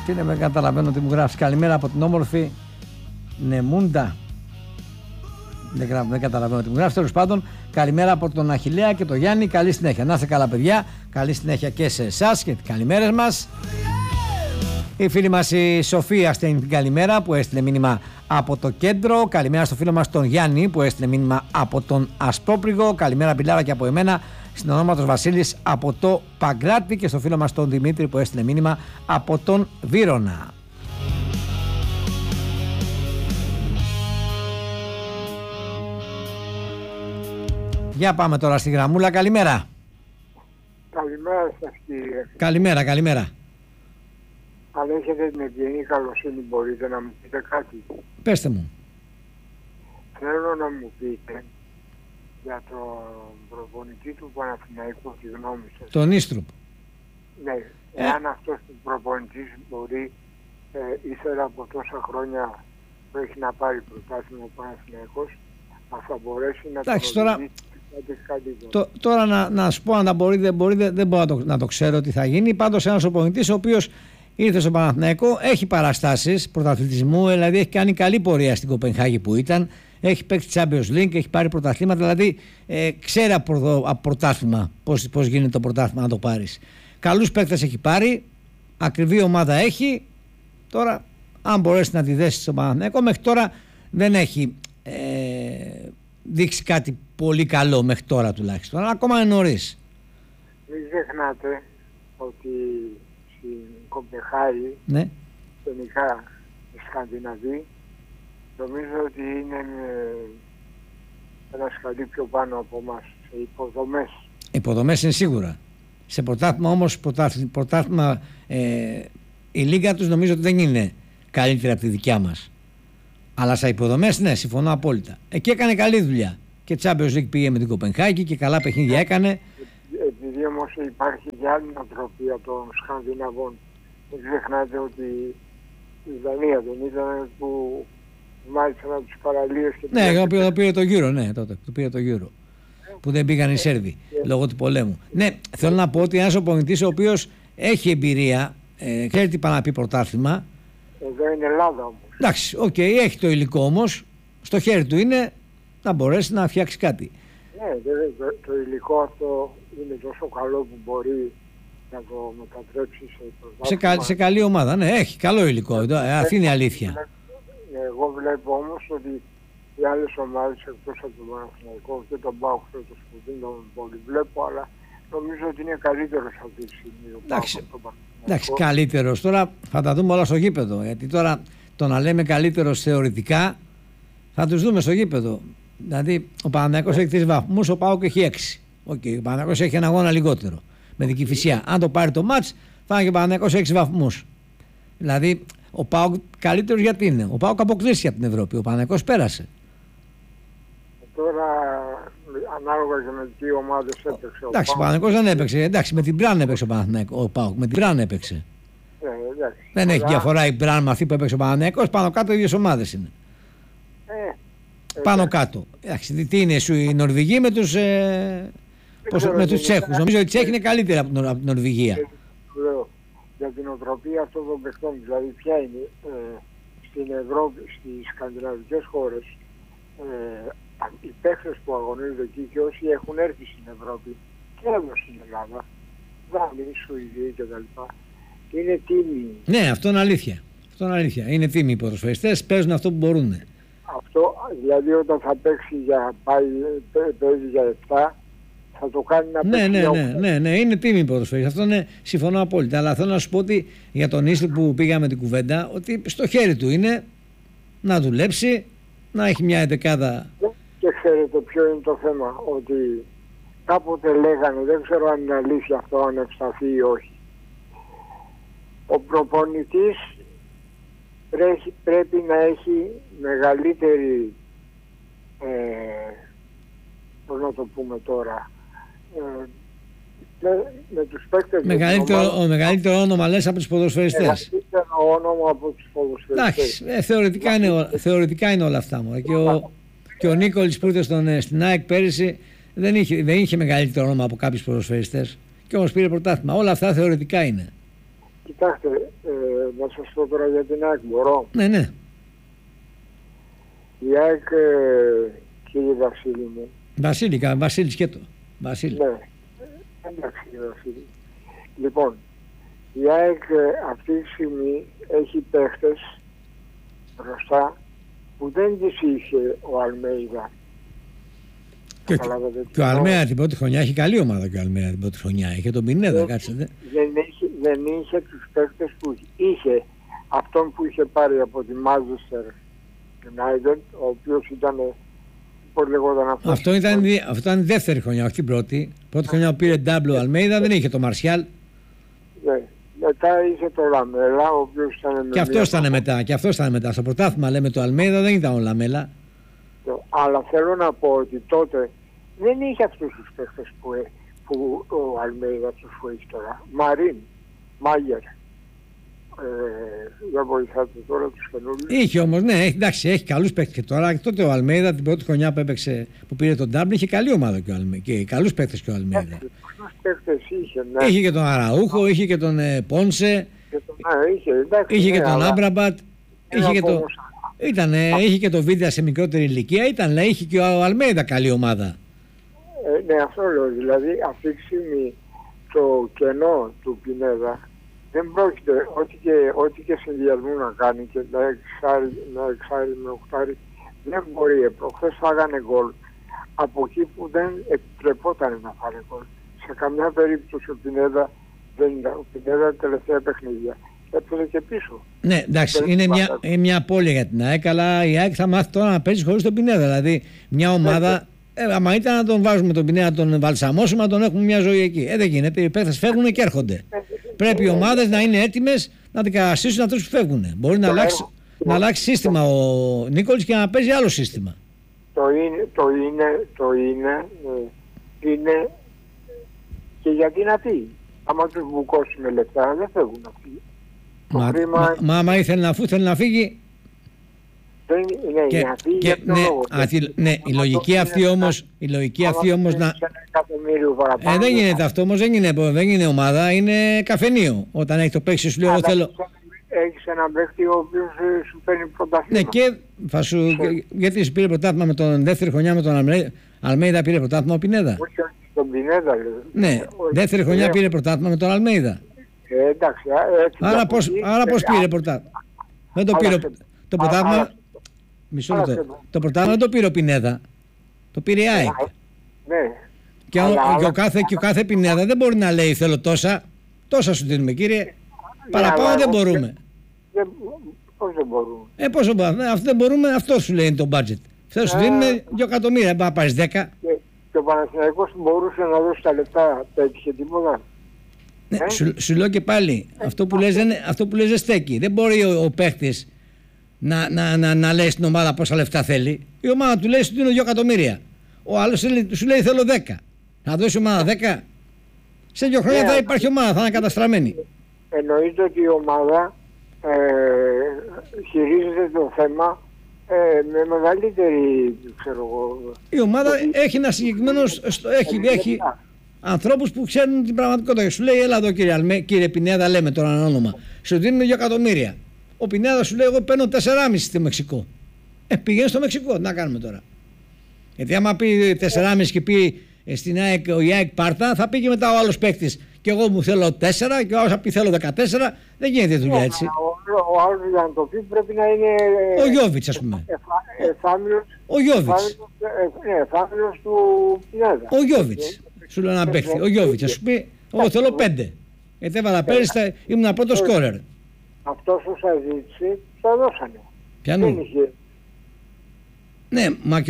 Τι είναι, δεν καταλαβαίνω τι μου γράφεις. Καλημέρα από την όμορφη Νεμούντα. Δεν καταλαβαίνω τι μου γράφεις. Τέλος πάντων, καλημέρα από τον Αχιλλέα και τον Γιάννη. Καλή συνέχεια. Να είστε καλά, παιδιά. Καλή συνέχεια και σε εσάς και τις καλημέρες μας. Η φίλη μας η Σοφία στέλνει την καλημέρα που έστειλε μήνυμα από το κέντρο. Καλημέρα στο φίλο μας τον Γιάννη που έστειλε μήνυμα από τον Ασπρόπρυγο. Καλημέρα πιλάρα και από εμένα στην ονόματος Βασίλης από το Παγκράτη και στο φίλο μας τον Δημήτρη που έστειλε μήνυμα από τον Βύρωνα. Για πάμε τώρα στη γραμμούλα. Καλημέρα. Καλημέρα σας, κύριε. Καλημέρα. Αν έχετε την ευγενή καλοσύνη μπορείτε να μου πείτε κάτι. Πέστε μου. Θέλω να μου πείτε για τον προπονητή του Παναθηναϊκού τη γνώμη σας. Τον Ίστρουπ. Ναι, εάν αυτός ο προπονητής μπορεί ήθελα από τόσα χρόνια που έχει να πάρει πρωτάθλημα ο Παναθηναϊκός, θα μπορέσει να Εντάξει, τον τώρα, τώρα να σου πω αν μπορεί, δεν μπορώ να το ξέρω τι θα γίνει. Πάντως ένας προπονητής ο οποίος ήρθε στο Παναθηναϊκό, έχει παραστάσεις πρωταθλητισμού, δηλαδή έχει κάνει καλή πορεία στην Κοπενχάγη που ήταν, έχει παίξει Champions League, έχει πάρει πρωταθλήματα, δηλαδή ξέρει από πρωτάθλημα πώς γίνεται το πρωτάθλημα να το πάρεις. Καλούς παίκτες έχει πάρει, ακριβή ομάδα έχει. Τώρα, αν μπορέσει να τη δέσει στο Παναθηναϊκό, μέχρι τώρα δεν έχει δείξει κάτι πολύ καλό μέχρι τώρα τουλάχιστον, αλλά ακόμα είναι νωρίς. Μην ξεχνάτε ότι στην Κοπενχάγη, ναι, γενικά οι Σκανδιναβοί, νομίζω ότι είναι ένα σκαλί πιο πάνω από εμάς σε υποδομές. Υποδομές είναι σίγουρα. Σε πρωτάθλημα όμως, πρωτάθλημα η λίγα τους νομίζω ότι δεν είναι καλύτερη από τη δικιά μας. Αλλά σε υποδομές, ναι, συμφωνώ απόλυτα. Εκεί έκανε καλή δουλειά. Και Champions League πήγε με την Κοπενχάγη και καλά παιχνίδια έκανε. Επειδή όμως υπάρχει και άλλη νοοτροπία των Σκανδιναβών, μην ξεχνάτε ότι η Δανία δεν ήταν που μάλιστα από τις παραλίες και... Ναι, το πήρε το Euro, ναι, τότε, το πήρε το Euro. Που δεν πήγαν οι Σέρβοι λόγω του πολέμου. Ναι, θέλω να πω ότι ένας οπονητής ο οποίος έχει εμπειρία, ξέρει τι πάει να πει πρωτάθλημα. Εδώ είναι Ελλάδα όμως. Εντάξει, έχει το υλικό όμως, στο χέρι του είναι να μπορέσει να φτιάξει κάτι. Ναι, το υλικό αυτό είναι τόσο καλό που μπορεί να το μετατρέψει σε πρωτάθλημα. Σε καλή ομάδα, ναι, έχει καλό υλικό, αυτή είναι η αλήθεια. Εγώ βλέπω όμως ότι οι άλλες ομάδες εκτός από τον Παναθηναϊκό και τον ΠΑΟΚ φέτος που δεν τον πολύ βλέπω, αλλά νομίζω ότι είναι καλύτερος αυτή τη στιγμή ο ΠΑΟΚ από τον Παναθηναϊκό. Εντάξει, καλύτερος. Τώρα θα τα δούμε όλα στο γήπεδο, γιατί τώρα το να λέμε καλύτερος θεωρητικά θα τους δούμε στο γήπεδο. Δηλαδή ο Παναθηναϊκός έχει 3 βαθμούς, ο ΠΑΟΚ έχει 6. Ο Παναθηναϊκός έχει ένα αγώνα λιγότερο με την Κηφισιά. Αν το πάρει το μάτς θα έχει ο Παναθηναϊκός 6 βαθμούς. Δηλαδή ο ΠΑΟΚ καλύτερος γιατί είναι. Ο ΠΑΟΚ αποκλείστηκε από την Ευρώπη. Ο Παναθηναϊκός πέρασε. Τώρα ανάλογα και με τι ομάδες έπαιξε. Εντάξει, ο Παναθηναϊκός δεν έπαιξε. Εντάξει, με την Μπραν έπαιξε ο Παναθηναϊκός. Ο ΠΑΟΚ με την Μπραν έπαιξε. Δεν έχει διαφορά η Μπραν με αυτή που έπαιξε ο Παναθηναϊκός. Πάνω κάτω οι ίδιες ομάδες είναι. Πάνω κάτω. Εντάξει, τι είναι η Νορβηγία με τους Τσέχους. Νομίζω ότι οι Τσέχοι είναι καλύτεροι από την Νορβηγία. Για την οτροπία αυτών των παιχτών, δηλαδή ποια είναι στην Ευρώπη, στις σκανδιναβικές χώρες, οι παίχτες που αγωνίζονται εκεί και όσοι έχουν έρθει στην Ευρώπη και εδώ στην Ελλάδα, Δανείοι, Σουηδοί κτλ. Είναι τίμοι. Ναι, αυτό είναι αλήθεια. Είναι τίμοι οι ποδοσφαιριστές, παίζουν αυτό που μπορούν. Αυτό, δηλαδή όταν θα παίξει παίζει για 7, θα το κάνει να παίξει. Ναι, είναι τίμη η ποδοσφαίρη. Αυτό είναι, συμφωνώ απόλυτα. Αλλά θέλω να σου πω ότι για τον Ίστρου που πήγαμε την κουβέντα, ότι στο χέρι του είναι να δουλέψει, να έχει μια εντεκάδα. Και ξέρετε ποιο είναι το θέμα, ότι κάποτε λέγανε, δεν ξέρω αν είναι αλήθεια αυτό, αν ευσταθεί ή όχι. Ο προπονητής πρέπει να έχει μεγαλύτερη, πώς να το πούμε τώρα, με τους παίκτες. Μεγαλύτερο όνομα λες από τους ποδοσφαιριστές. Μεγαλύτερο όνομα από τους ποδοσφαιριστές. Εντάξει, θεωρητικά είναι όλα αυτά. Και ο Νίκολης που ήρθε στην ΑΕΚ πέρυσι δεν είχε μεγαλύτερο όνομα από κάποιους ποδοσφαιριστές. Και όμως πήρε πρωτάθλημα. Όλα αυτά θεωρητικά είναι. Κοιτάξτε, να σας πω τώρα για την ΑΕΚ, μπορώ? Ναι, ναι. Η ΑΕΚ, κύριε Βασίλη μου. Βασίλη σκέτο. Βασίλη. Ναι, εντάξει κύριε Βασίλη. Λοιπόν, η ΑΕΚ αυτή τη στιγμή έχει παίχτες μπροστά που δεν τις είχε ο Αλμέιδα. Και ο Αλμέιδα την πρώτη χρονιά έχει καλή ομάδα. Και ο Αλμέιδα την πρώτη χρονιά είχε τον Πινέδα, κάτσετε. Δεν είχε τους παίκτες που είχε. Αυτόν που είχε πάρει από τη Manchester United, ο οποίος ήταν, πώς λεγόταν αυτό. Αυτό ήταν η δεύτερη χρονιά, όχι την πρώτη. Πρώτη χρονιά που πήρε double ο Αλμέιδα δεν είχε το Μαρσιάλ. Ναι. Μετά είχε το Λαμέλα, ο οποίος ήταν. Και αυτό ήταν μετά. Στο πρωτάθλημα λέμε το Αλμέιδα δεν ήταν ο Λαμέλα. Αλλά θέλω να πω ότι τότε δεν είχε αυτούς τους παίχτες που ο Αλμέιδα τους έχει τώρα. Μαρίν, Μάγερ, δεν βοηθάτε τώρα τους καινούριους. Είχε όμως, ναι, εντάξει, έχει καλούς παίχτες και τώρα. Και τότε ο Αλμέιδα την πρώτη χρονιά που έπαιξε, που πήρε τον Ντάμπλ, είχε καλή ομάδα και ο Αλμέιδα. Και καλούς παίχτες και ο Αλμέιδα. Καλούς παίχτες είχε, ναι. Είχε και τον Αραούχο, είχε και τον Πόνσε, είχε και τον Άμπραμπατ, είχε και τον Βίδια σε μικρότερη ηλικία, είχε και ο Αλμέιδα καλή ομάδα. Ναι, αυτό λέω. Δηλαδή αυτή τη στιγμή το κενό του Πινέδα δεν πρόκειται ό,τι και συνδυασμού να κάνει και να εξάρει με οχτάρι δεν μπορεί. Προχθές φάγανε γκολ από εκεί που δεν επιτρεπόταν να φάνε γκολ. Σε καμιά περίπτωση ο Πινέδα δεν ήταν. Ο Πινέδα τελευταία παιχνίδια έπαιζε και πίσω. Ναι, εντάξει, είναι μια απώλεια για την ΑΕΚ, αλλά η ΑΕΚ θα μάθει τώρα να παίζει χωρίς τον Πινέδα. Δηλαδή μια ομάδα. Άμα ήταν να τον βάζουμε τον Πινέδα, να τον βαλσαμώσουμε, να τον έχουμε μια ζωή εκεί. Δεν γίνεται. Οι παίκτες φεύγουν και έρχονται. Πρέπει οι ομάδες να είναι έτοιμες να αντικαταστήσουν αυτούς που φεύγουν. Μπορεί να αλλάξει σύστημα ο Νίκολης και να παίζει άλλο σύστημα. Είναι και γιατί να πει. Άμα τους μπουκώσουμε λεφτά δεν φεύγουν αυτοί. Μα άμα ήθελε να φύγει. Η λογική αυτή όμως να. Δεν γίνεται αυτό όμως, δεν είναι ομάδα, είναι καφενείο. Όταν έχει το παίξει σου λέει εγώ θέλω. Έχεις έναν παίκτη ο οποίος σου παίρνει πρωτάθλημα. Ναι, και γιατί σου πήρε πρωτάθλημα με τον δεύτερη χρονιά με τον Αλμέιδα, πήρε πρωτάθλημα ο Πινέδα. Όχι τον Πινέδα λέω. Ναι, δεύτερη χρονιά πήρε πρωτάθλημα με τον Αλμέιδα. Εντάξει. Άρα πώς πήρε πρωτάθλημα. Δεν το πήρε το πρωτάθλημα. Μισό λεπτό. Το πρωτάθλημα δεν το πήρε ο Πινέδα. Το πήρε η ΑΕΚ. Και ο κάθε Πινέδα δεν μπορεί να λέει θέλω τόσα σου δίνουμε κύριε. Παραπάνω δεν μπορούμε. Πώς δεν μπορούμε. Πώς δεν μπορούμε. Αυτό δεν μπορούμε, αυτό σου λέει το budget. Θα σου δίνουμε 2 εκατομμύρια, να πάρεις 10. Και ο Παναθηναϊκός μπορούσε να δώσει τα λεφτά, πέτυχε τίποτα. Ναι, σου λέω και πάλι, αυτό που λες δεν στέκει. Δεν μπορεί ο παίχτης να λέει στην ομάδα πόσα λεφτά θέλει. Η ομάδα του λέει σου δίνω 2 εκατομμύρια. Ο άλλος σου λέει θέλω 10. Να δώσει ομάδα 10. Σε 2 χρόνια θα υπάρχει ομάδα, θα είναι καταστραμμένη. Εννοείται ότι η ομάδα χειρίζεται το θέμα με μεγαλύτερη, ξέρω εγώ. Η ομάδα έχει ένα συγκεκριμένο, έχει ανθρώπους που ξέρουν την πραγματικότητα. Σου λέει έλα εδώ κύριε Πινέδα, λέμε τώρα ένα όνομα. Σου δίνουμε 2 εκατομμύρια. Ο Πινέδα σου λέει εγώ παίρνω 4,5 στο Μεξικό. Πηγαίνει στο Μεξικό, τι να κάνουμε τώρα. Γιατί άμα πει 4,5 και πει στην ΑΕΚ, η ΑΕΚ Πάρτα, θα πήγε μετά ο άλλος παίκτης. Και εγώ μου θέλω 4 και ο άλλος θα πει θέλω 14. Δεν γίνεται δουλειά έτσι. Ο άλλος για να το πει πρέπει να είναι. Ο Γιώβιτς ας πούμε. Ο Γιώβιτς. Εφάμιλος του Πινέδα. Ο Γιώβιτς. Σου λέω ένα παίκτη. Ο Γιώβιτς ας σου πει εγώ θέλω 5. Γιατί έβαλα πέρυσι ήμουν πρώτο σκόρερ. Αυτός που σας ζήτησε το δώσανε. Πιανού. Ναι,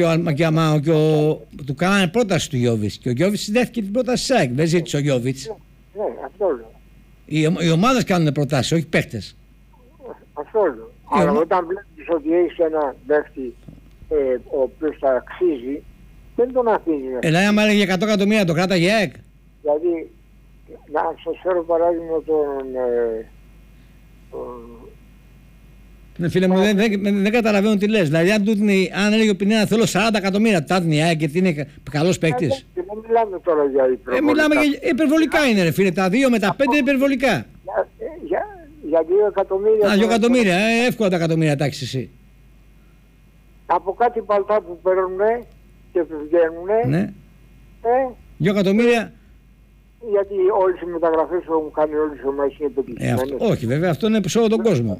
του κάνανε πρόταση του Γιώβιτς και ο Γιώβιτς δέχτηκε την πρόταση της ΑΕΚ. Δεν ζήτησε ο Γιώβιτς. Ναι, αυτό λέω. Οι ομάδες κάνουν προτάσεις, όχι παίκτες. Αυτό λέω. Αλλά όταν βλέπεις ότι έχεις ένα παίκτη ο οποίος θα αξίζει, δεν τον αφήνει. Άμα έλεγε 100 εκατομμύρια το κράταγε η ΑΕΚ. Δηλαδή, να σας φέρω παράδειγμα Ναι, φίλε μου, δεν καταλαβαίνω τι λες. Δηλαδή, αν έλεγε ο Πινέδα θέλω 40 εκατομμύρια, τα έδινε η ΑΕΚ γιατί είναι καλός παίκτης. Δεν μιλάμε τώρα για υπερβολικά. Μιλάμε για υπερβολικά είναι, ρε φίλε. Τα 2 με τα 5 υπερβολικά. Για 2 εκατομμύρια. 2 εκατομμύρια, εύκολα τα εκατομμύρια τάξεις εσύ. Από κάτι παλτά που παίρνουν και τους βγαίνουν. Ναι. 2 εκατομμύρια. Γιατί όλες οι μεταγραφές που έχουν κάνει όλες οι ομάδες είναι πετυχημένες. Όχι βέβαια, αυτό είναι σε όλο τον κόσμο.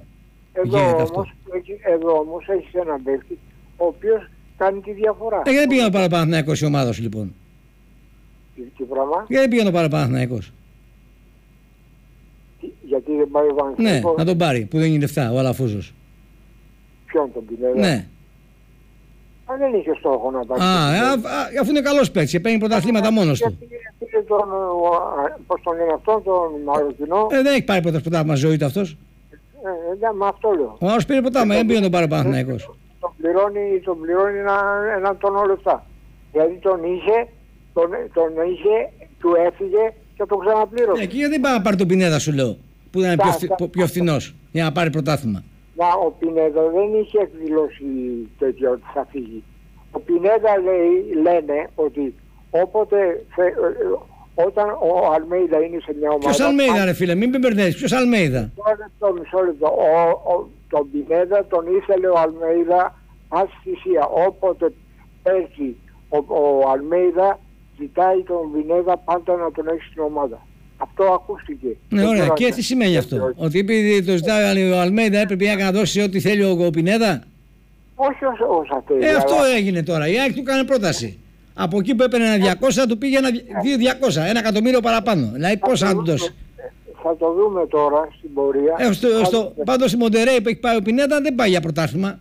Εδώ όμως έχεις έναν παίκτη ο οποίος κάνει τη διαφορά. Γιατί πήγαινε ο Παναθηναϊκός η ομάδα σου λοιπόν? Τι πράγμα? Γιατί πήγαινε ο Παναθηναϊκός? Γιατί δεν πάει ο Παναθηναϊκός? Ναι, να τον πάρει που δεν είναι λεφτά ο Αλαφούζος. Ποιον, τον Πινέδα? Ναι. Δεν είχε στόχο να πάρει. Αφού είναι καλός παίκτης και παίρνει πρωταθλήματα μόνος του. Πώς τον λένε αυτόν, τον Μαροκινό. Δεν έχει πάρει πρωτάθλημα ζωή του αυτός. Μα αυτό λέω. Ο άλλος πήρε πρωτάθλημα, δεν πήγε τον πάρει ο Παναθηναϊκός. Τον πληρώνει έναν τόνο λεφτά. Δηλαδή τον είχε, του έφυγε και τον ξαναπλήρωσε. Και γιατί δεν πάει να πάρει τον Πινέδα σου λέω, που ήταν πιο φθηνός για να πάρει πρωτάθλημα. Ο Πινέδα δεν είχε εκδηλώσει τέτοιο ότι θα φύγει. Ο Πινέδα λένε ότι όταν ο Αλμέιδα είναι σε μια ομάδα... Ποιος Αλμέιδα ρε φίλε, μην με μπερδεύεις, ποιος Αλμέιδα? Μισό λεπτό. Τον Πινέδα τον ήθελε ο Αλμέιδα ας θυσία. Όποτε έρθει ο Αλμέιδα ζητάει τον Πινέδα πάντα να τον έχει στην ομάδα. Αυτό ακούστηκε. Ναι, ωραία. Και τι σημαίνει αυτό? Ότι επειδή το ζητάει ο Αλμέιδα έπρεπε να δώσει ό,τι θέλει ο Πινέδα? Όχι όσα θέλει. Αυτό έγινε τώρα. Η ΑΕΚ του έκανε πρόταση. Από εκεί που έπαιρνε ένα 200 του πήγε ένα 200, 1 εκατομμύριο παραπάνω. Δηλαδή πόσα να του δώσει? Θα το δούμε τώρα στην πορεία. Πάντως η Μοντερέι που έχει πάει ο Πινέδα δεν πάει για πρωτάθλημα.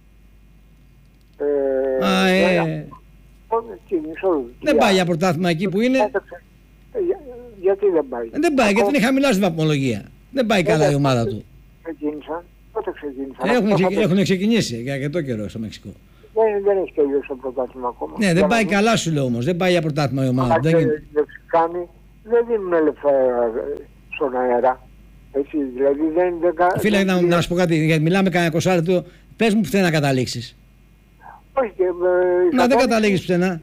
Δεν πάει για πρωτάθλημα εκεί που είναι. Γιατί δεν πάει? Δεν πάει γιατί είναι χαμηλά στη βαθμολογία. Δεν πάει καλά η ομάδα του. Πότε ξεκίνησαν? Έχουν ξεκινήσει για αρκετό καιρό στο Μεξικό. Δεν έχει τελειώσει το πρωτάθλημα ακόμα. Ναι, δεν πάει καλά σου λέω όμως. Δεν πάει για πρωτάθλημα η ομάδα. Δεν δίνουν ελευθερία στον αέρα. Έτσι, δηλαδή φίλε, να σου πω κάτι, γιατί μιλάμε κανένα 20 λεπτό. Πες μου πουθενά να καταλήξεις. Όχι, δεν καταλήγεις πουθενά.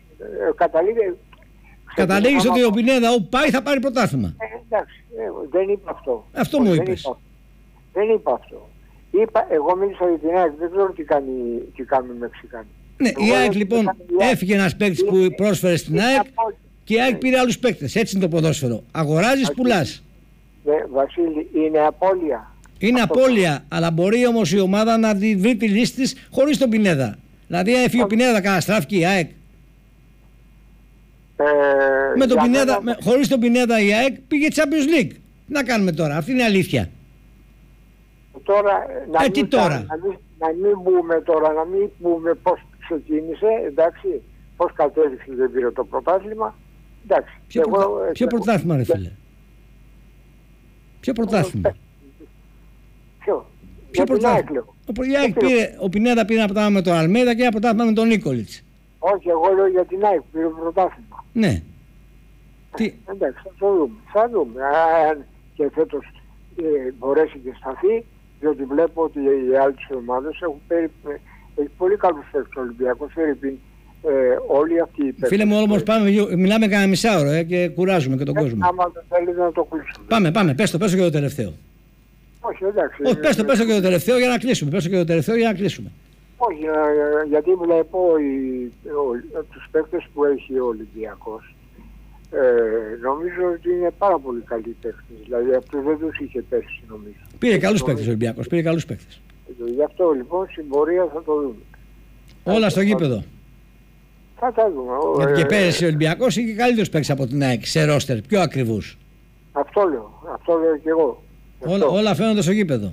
Καταλήγεις ότι ο Πινέδα όπου πάει θα πάρει πρωτάθλημα. Εντάξει, δεν είπα αυτό. Αυτό μου είπες. Δεν είπα αυτό. Εγώ μίλησα για την ΑΕΚ, δεν ξέρω τι κάνουν οι Μεξικάνοι. Ναι, η ΑΕΚ λοιπόν έφυγε ένας παίκτης που πρόσφερε στην ΑΕΚ και η ΑΕΚ πήρε άλλους παίκτες. Έτσι είναι το ποδόσφαιρο. Αγοράζεις, πουλάς. Βασίλη, είναι απώλεια. Είναι απώλεια, αλλά μπορεί όμως η ομάδα να βρει τη λύση της χωρίς τον Πινέδα. Δηλαδή αν έφυγε ο Πινέδα καταστράφηκε η ΑΕΚ. Με τον Πινέδα, χωρίς τον Πινέδα η ΑΕΚ πήγε Champions League. Τι να κάνουμε τώρα, αυτή είναι η αλήθεια. Τώρα, να μην πούμε πώς ξεκίνησε, εντάξει, πώς κατέληξε δεν πήρε το πρωτάθλημα. Εντάξει. Ποιο πρωτάθλημα ρε φίλε? Ποιο πρωτάθλημα? Ποιο πρωτάθλημα? Ο Πινέδα πήρε ένα πρωτάθλημα με τον Αλμέιδα και ένα πρωτάθλημα με τον Νίκολιτς. Όχι, εγώ λέω για την ΑΕΚ πήρε πρωτάθλημα. Ναι. Εντάξει, θα δούμε. Αν και φέτος μπορέσει και σταθεί, διότι βλέπω ότι οι άλλες ομάδες έχουν πολύ καλούς παίκτες. Ο Ολυμπιακός, όλοι αυτοί οι παίκτες. Φίλε μου, όμως μιλάμε κανένα μισάωρο και κουράζουμε και τον κόσμο. Άμα δεν θέλει να το κλείσουμε. Πάμε, πες το και το τελευταίο. Όχι, εντάξει. Όχι, πες το και το τελευταίο για να κλείσουμε. Πες το και το τελευταίο για να κλείσουμε. Όχι, γιατί βλέπω τους παίκτες που έχει ο Ολυμπιακός. Νομίζω ότι είναι πάρα πολύ καλοί παίκτες. Δηλαδή αυτούς δεν τους είχε πέσει νομίζω. Πήρε καλούς παίκτες ο Ολυμπιακός, πήρε καλούς παίκτες. Γι' αυτό λοιπόν στην πορεία θα το δούμε. Όλα στο γήπεδο. Θα τα δούμε. Γιατί και πέρυσι ο Ολυμπιακός είχε καλύτερους παίκτες από την ΑΕΚ σε ρόστερ, πιο ακριβούς. Αυτό λέω και εγώ. Όλα φαίνονται στο γήπεδο.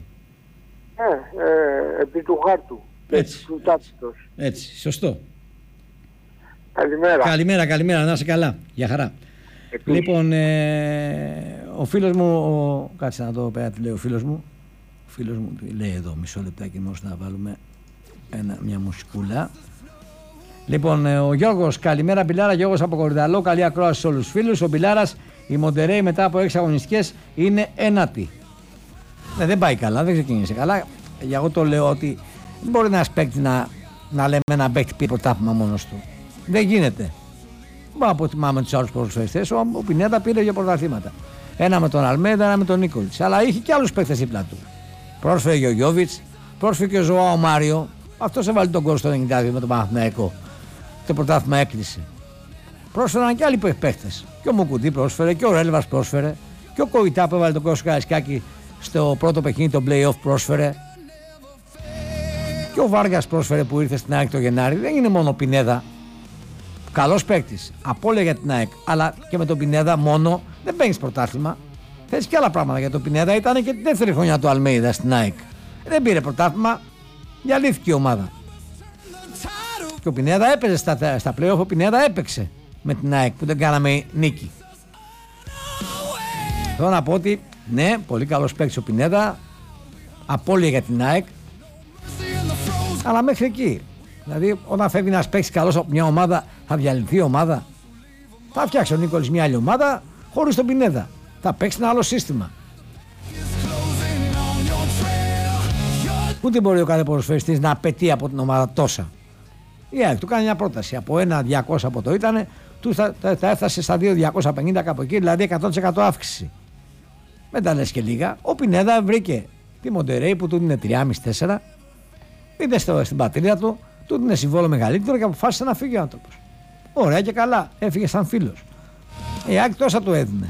Επί του χάρτου. Έτσι. Του τάπητος. Έτσι, σωστό. Καλημέρα. Καλημέρα, να είσαι καλά. Για χαρά. Επίσης. Λοιπόν, ο φίλος μου, κάτσε να το πέρα τι λέει ο φίλος μου. Ο φίλος μου λέει εδώ, μισό λεπτάκι μόνο να βάλουμε μια μουσικούλα. Λοιπόν, ο Γιώργος, καλημέρα Μπιλάρα, Γιώργος από Κορυδαλό, καλή ακρόαση σε όλους τους φίλους. Ο Μπιλάρας, η Μοντερέι μετά από 6 αγωνιστικές είναι ένατη. Ναι, δεν πάει καλά, δεν ξεκίνησε καλά. Για εγώ το λέω ότι δεν μπορεί ένας παίκτη να λέμε ένα παίκτη πήρε πρωτάθλημα μόνος του. Δεν γίνεται. Μπορώ να αποτιμάμε τους άλλους ποδοσφαιριστές. Ο Πινέδα πήρε για πρωταθλήματα. Ένα με τον Αλμέιδα, ένα με τον Νίκολιτς. Αλλά είχε και άλλους παίκτες δίπλα του. Πρόσφερε και ο Γιόβιτς, πρόσφερε και ο Ζωάο Μάριο. Αυτός έβαλε τον γκολ στο 92 με τον Παναθηναϊκό. Το πρωτάθλημα έκλεισε. Πρόσφεραν και άλλοι παίκτες. Και ο Μουκουντή πρόσφερε, και ο Ρέλβας πρόσφερε, και ο Κοϊτά που έβαλε τον γκολ στο Καραϊσκάκι στο πρώτο παιχνίδι, το play-off πρόσφερε. Και ο Βάργας πρόσφερε που ήρθε στην ΑΕΚ το Γενάρη. Δεν είναι μόνο ο Πινέδα. Καλός παίκτης. Απόλυτα για την ΑΕΚ. Αλλά και με τον Πινέδα μόνο δεν παίρνεις πρωτάθλημα. Θες και άλλα πράγματα. Για τον Πινέδα ήταν και τη δεύτερη χρονιά του Αλμέιδα στην ΑΕΚ. Δεν πήρε πρωτάθλημα. Διαλύθηκε η ομάδα. Και ο Πινέδα έπαιζε στα play-off. Ο Πινέδα έπαιξε με την ΑΕΚ που δεν κάναμε νίκη. Θέλω να πω ότι ναι, πολύ καλός παίκτης ο Πινέδα. Απόλυτα για την ΑΕΚ. Αλλά μέχρι εκεί. Δηλαδή, όταν φεύγει ένας παίκτης καλός από μια ομάδα, θα διαλυθεί η ομάδα. Θα φτιάξει ο Νίκολης μια άλλη ομάδα χωρίς τον Πινέδα. Θα παίξει ένα άλλο σύστημα. Ούτε μπορεί ο κάθε ποδοσφαιριστής να απαιτεί από την ομάδα τόσα. Η ΑΕΚ του κάνει μια πρόταση. Από 1.200 από το ήταν, του θα έφτασε στα 2.250 κάπου εκεί, δηλαδή 100% αύξηση. Δεν τα λες και λίγα. Ο Πινέδα βρήκε τη Μοντερέι που του είναι 3,5-4. Είδε στην πατρίδα του, του είναι συμβόλαιο μεγαλύτερο και αποφάσισε να φύγει ο άνθρωπος. Ωραία και καλά, έφυγε σαν φίλος. Η ΑΕΚ τόσα του έδινε.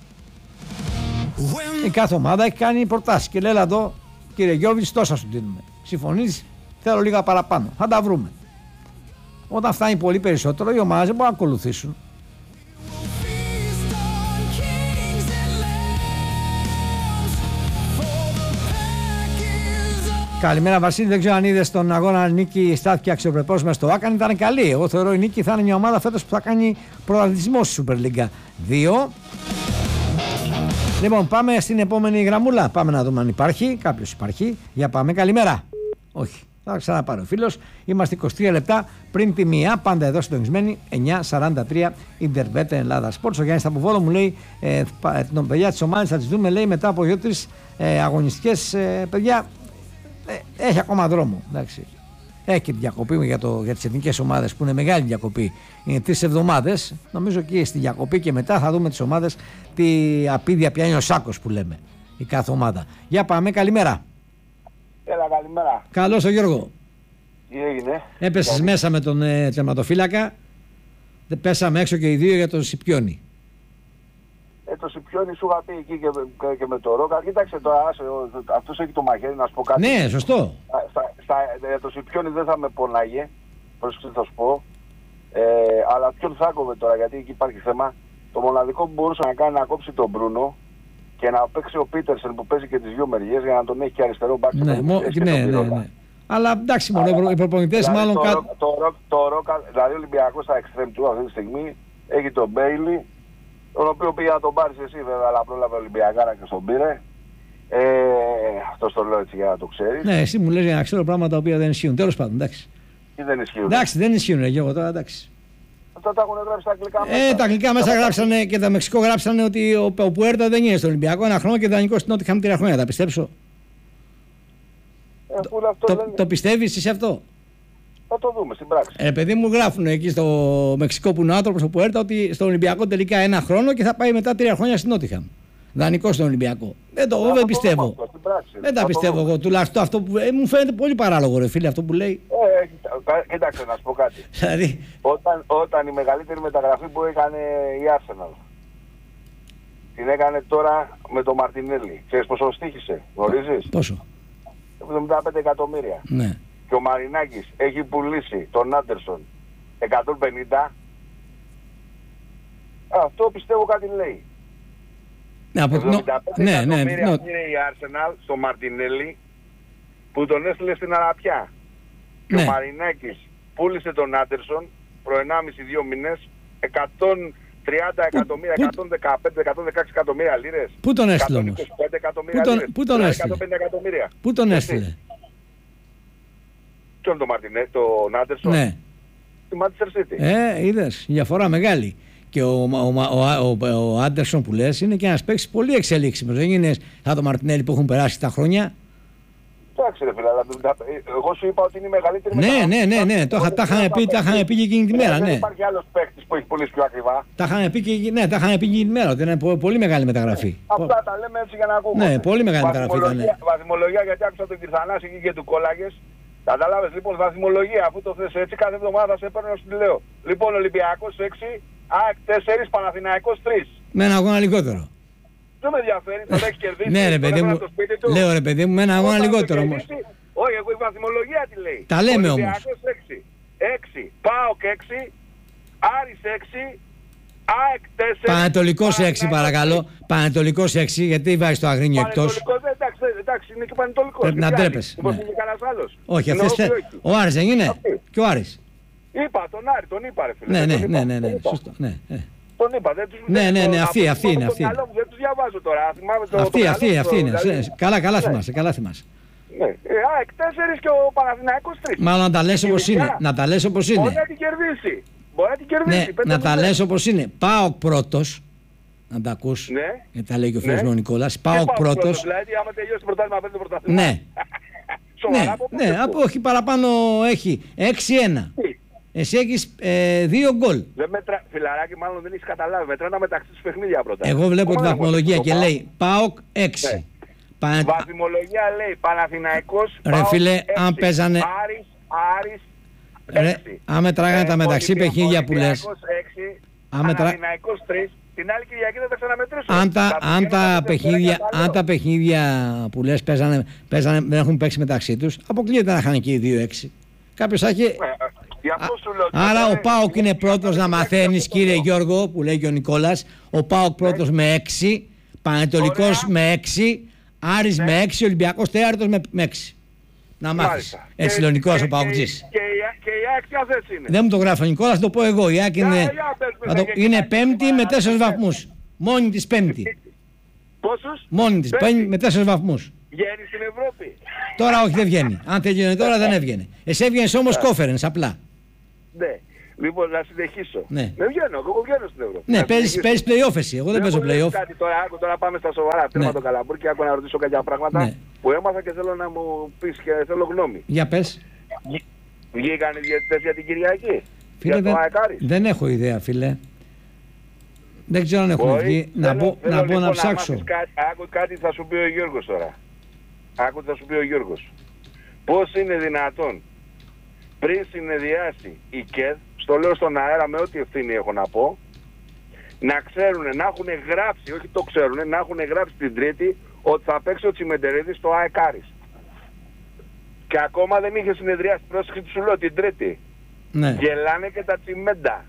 Η κάθε ομάδα έχει κάνει προτάσεις και λέει: έλα εδώ, κύριε Γιώβιτς, τόσα σου δίνουμε. Συμφωνείς, θέλω λίγα παραπάνω. Θα τα βρούμε. Όταν φτάνει πολύ περισσότερο, οι ομάδες δεν μπορούν να ακολουθήσουν. Καλημέρα Βασίλη, δεν ξέρω αν είδες τον αγώνα. Νίκη στάθηκε αξιοπρεπώς μες στο Άκαν, ήταν καλή. Εγώ θεωρώ η Νίκη θα είναι μια ομάδα φέτος που θα κάνει πρωταθλητισμό στη Super League 2. Λοιπόν, πάμε στην επόμενη γραμμούλα. Πάμε να δούμε αν υπάρχει. Κάποιος υπάρχει. Για πάμε. Καλημέρα. Όχι. Θα ξαναπάρει ο φίλος. Είμαστε 23 λεπτά πριν τη μία. Πάντα εδώ συντονισμένοι. 9:43 Ιντερβέτ Ελλάδα Sports. Ο Γιάννης Ταποβόλο μου λέει: την παιδιά της ομάδας θα τις δούμε, λέει, μετά από 2-3 αγωνιστικές. Παιδιά, έχει ακόμα δρόμο. Εντάξει. Έχει και διακοπή για τις εθνικές ομάδες που είναι μεγάλη διακοπή. Είναι 3 εβδομάδες. Νομίζω και στη διακοπή και μετά θα δούμε τις ομάδες τι απίδια πιάνει ο σάκος που λέμε. Η κάθε ομάδα. Για πάμε. Καλημέρα. Έλα, καλημέρα. Καλώς ο Γιώργο. Τι έγινε? Έπεσες μέσα με τον τερματοφύλακα. Πέσαμε έξω και οι δύο για τον Σιπιόνι. Το Σιπιόνι σου είχα πει εκεί και με το Ρόκα. Κοίταξε τώρα, αυτός έχει το μαχαίρι, να σου πω κάτι. Ναι, σωστό. Το Σιπιόνι δεν θα με πονάγε, πρόσεξε θα σου πω. Αλλά ποιον θα κόβε τώρα, γιατί εκεί υπάρχει θέμα. Το μοναδικό που μπορούσε να κάνει να κόψει τον Μπρούνο και να παίξει ο Πίτερσεν που παίζει και τις δύο μεριές για να τον έχει και αριστερό μπακ. Ναι. Αλλά εντάξει, μόνο οι προπονητές δηλαδή, μάλλον το Ρόκα, δηλαδή ο Ολυμπιακός στα εξτρέμ του αυτή τη στιγμή έχει τον Μπέιλι, τον οποίο πήγε να τον πάρεις εσύ βέβαια, αλλά πρόλαβε Ολυμπιακάρα και στον πήρε. Αυτό το λέω έτσι για να το ξέρεις. Ναι, εσύ μου λες για να ξέρω πράγματα τα οποία δεν ισχύουν. Τέλος πάντων, εντάξει. Ή δεν ισχύουν. Εντάξει, δεν ισχύουν, ρε Γιώργο, τώρα εντάξει. Αυτά τα έχουν γράψει στα αγγλικά μέσα. Τα αγγλικά μέσα γράψανε και τα Μεξικό γράψανε ότι ο Πουέρτα δεν είναι στο Ολυμπιακό ένα χρόνο και δανεικό στην Νότιχαμ 3 χρόνια. Τα πιστέψω. Το πιστεύεις εσύ αυτό? Θα το δούμε στην πράξη. Παιδί μου, γράφουν εκεί στο Μεξικό που είναι ο άνθρωπος ο Πουέρτα ότι στο Ολυμπιακό τελικά ένα χρόνο και θα πάει μετά 3 χρόνια στην Νότιχαμ. Δανεικό στον Ολυμπιακό. Δεν πιστεύω. Δεν τα πιστεύω εγώ. Τουλάχιστον αυτό που μου φαίνεται πολύ παράλογο, ρε φίλε, αυτό που λέει. Κοίταξε να σου πω κάτι. Δηλαδή... Όταν η μεγαλύτερη μεταγραφή που έκανε η Arsenal την έκανε τώρα με τον Μαρτινέλη. Ξέρεις πόσο στοίχησε, γνωρίζεις? Πόσο? 75 εκατομμύρια. Ναι. Και ο Μαρινάκης έχει πουλήσει τον Άντερσον 150. Αυτό πιστεύω κάτι λέει. 75 εκατομμύρια πήρε η Arsenal στο Μαρτινέλη που τον έστειλε στην Αραπιά. Και ο Μαρινάκης πούλησε τον Άντερσον προ 1,5-2 μήνες 130 εκατομμύρια, 115-116 εκατομμύρια λίρες. Πού τον έστειλε όμως? 125 εκατομμύρια λίρες. Πού τον έστειλε? 150 εκατομμύρια. Πού τον έστειλε? Ποιον τον Μαρτινέ, τον Άντερσον? Ναι. Στη Manchester City. Είδες, διαφορά μεγάλη. Και ο Άντερσον που λες είναι και ένας παίκτης πολύ εξελίξιμος. Δεν είναι σαν το Μαρτινέλη που έχουν περάσει τα χρόνια. εντάξει, ρε φίλε, εγώ σου είπα ότι είναι η μεγαλύτερη μεταγραφή. Ναι. Τα είχαμε πει και εκείνη τη μέρα. Δεν υπάρχει άλλος παίκτης που έχει πωλήσει πιο ακριβά. Τα είχαμε πει και εκείνη τη μέρα ότι είναι πολύ μεγάλη μεταγραφή. Απλά τα λέμε έτσι για να ακούμε. Ναι, πολύ μεγάλη μεταγραφή ήταν. Βαθμολογία, γιατί άκουσα τον Κυρθανάση εκεί και του κόλλαγες. Κατάλαβες, λοιπόν, βαθμολογία, αφού το θες έτσι, κάθε εβδομάδα σε παίρνω στη λέω. Λοιπόν, Ολυμπιακός 6, ΑΕΚ 4, Παναθηναϊκός 3. Με ένα αγώνα λιγότερο. Δεν με ενδιαφέρει, θα τα έχει κερδίσει. Ναι, ρε παιδί μου, λέω ρε παιδί μου, με ένα αγώνα λιγότερο όμως. Όχι, εγώ η βαθμολογία τι λέει. Τα λέμε όμως. Ολυμπιακός 6, ΠΑΟΚ 6, Άρης 6, ΑΕΚ 4. Πανετολικός 6 παρακαλώ. Πανετολικός 6, γιατί βάζεις το Αγρίνιο εκτός. Εντάξει, είναι και Πανετολικός. Πρέπει να ντρέπεσαι. Μήπως είναι κανένας άλλος. Όχι, ο Άρης δεν είναι. Και ο Άρης. Είπα τον Άρη, τον είπα ρε φίλε. Ναι, σωστό. Τον είπα, δεν τους... Ναι, αυτή είναι. Δεν τους διαβάζω τώρα. Αυτή είναι. Καλά θυμάσαι. Ναι, ΑΕΚ 4 και ο Παναθηναϊκός 3. Μάλλον να τα λες όπως είναι. Μπορεί να την κερδίσει. Ναι, να τα λες όπως είναι. ΠΑΟΚ πρώτος. Να τα ακούς. Ναι. Γιατί τα λέει και ο φίλος μου ο Νικόλας. ΠΑΟΚ πρώτος. Δηλαδή άμα τελειώσει το πρωτάθλημα παίρνει το πρωτάθλημα. Ναι, όχι παραπάνω έχει. 6-1. Εσύ έχεις 2 γκολ. Φιλαράκι, μάλλον δεν έχεις καταλάβει. Μετράνε μεταξύ τους παιχνίδια πρώτα. Εγώ βλέπω τη βαθμολογία και λέει ΠΑΟΚ 6. Βαθμολογία λέει Παναθηναϊκός, ρε φίλε, αν παίζανε... Άρης, 6. Αν μετράγανε τα μεταξύ παιχνίδια που λες... Παναθηναϊκός 3. Την άλλη Κυριακή θα τα ξαναμετρήσουμε. Αν τα παιχνίδια που λες δεν έχουν παίξει μεταξύ τους, αποκλείεται να είχαν και οι 2-6. Κάποιος θα έχει... Άρα ο ΠΑΟΚ είναι πρώτος, να μαθαίνεις κύριε Γιώργο, που λέει και ο Νικόλας. Ο ΠΑΟΚ πρώτος με 6, Πανετολικός με 6, Άρης με 6, Ολυμπιακός τέταρτος με 6. Να μάθεις. Έτσι λέει ο Νικόλας ο ΠΑΟΚτζής. Και η ΑΕΚ ποια θέση είναι? Δεν μου το γράφει ο Νικόλας, το πω εγώ. Η ΑΕΚ είναι πέμπτη με 4 βαθμούς. Μόνη της πέμπτη. Πόσους? Μόνη της πέμπτη με 4 βαθμούς. Βγαίνει στην Ευρώπη. Τώρα όχι, δεν βγαίνει. Αν τελειώνει τώρα δεν έβγαινε. Εσύ έβγαινες όμως κόφερενς απλά. Ναι. Λοιπόν, να συνεχίσω. Ναι. Δεν βγαίνω, εγώ βγαίνω στην Ευρώπη. Ναι, παίζεις play-off εσύ. Εγώ δεν παίζω play-off. Τώρα πάμε στα σοβαρά. Θέλω το Καλαμπούρ και άκου να ρωτήσω κάποια πράγματα που έμαθα και θέλω να μου πεις και θέλω γνώμη. Για πες. Βγήκαν οι διαιτητές για την Κυριακή? Φίλε, δεν έχω ιδέα, φίλε. Δεν ξέρω αν έχουν βγει. Να πω να ψάξω. Άκου κάτι θα σου πει ο Γιώργος τώρα. Άκου θα σου πει ο Γιώργος. Πώς είναι δυνατόν πριν συνεδριάσει η ΚΕΔ, στο λέω στον αέρα με ό,τι ευθύνη έχω να πω, να ξέρουν, να έχουν γράψει, όχι το ξέρουν, να έχουν γράψει την Τρίτη ότι θα παίξει ο Τσιμεντερίδης στο ΑΕΚ Άρης. Και ακόμα δεν είχε συνεδριάσει, πρόσεχε τι σου λέω, την Τρίτη. Ναι. Γελάνε και τα τσιμέντα.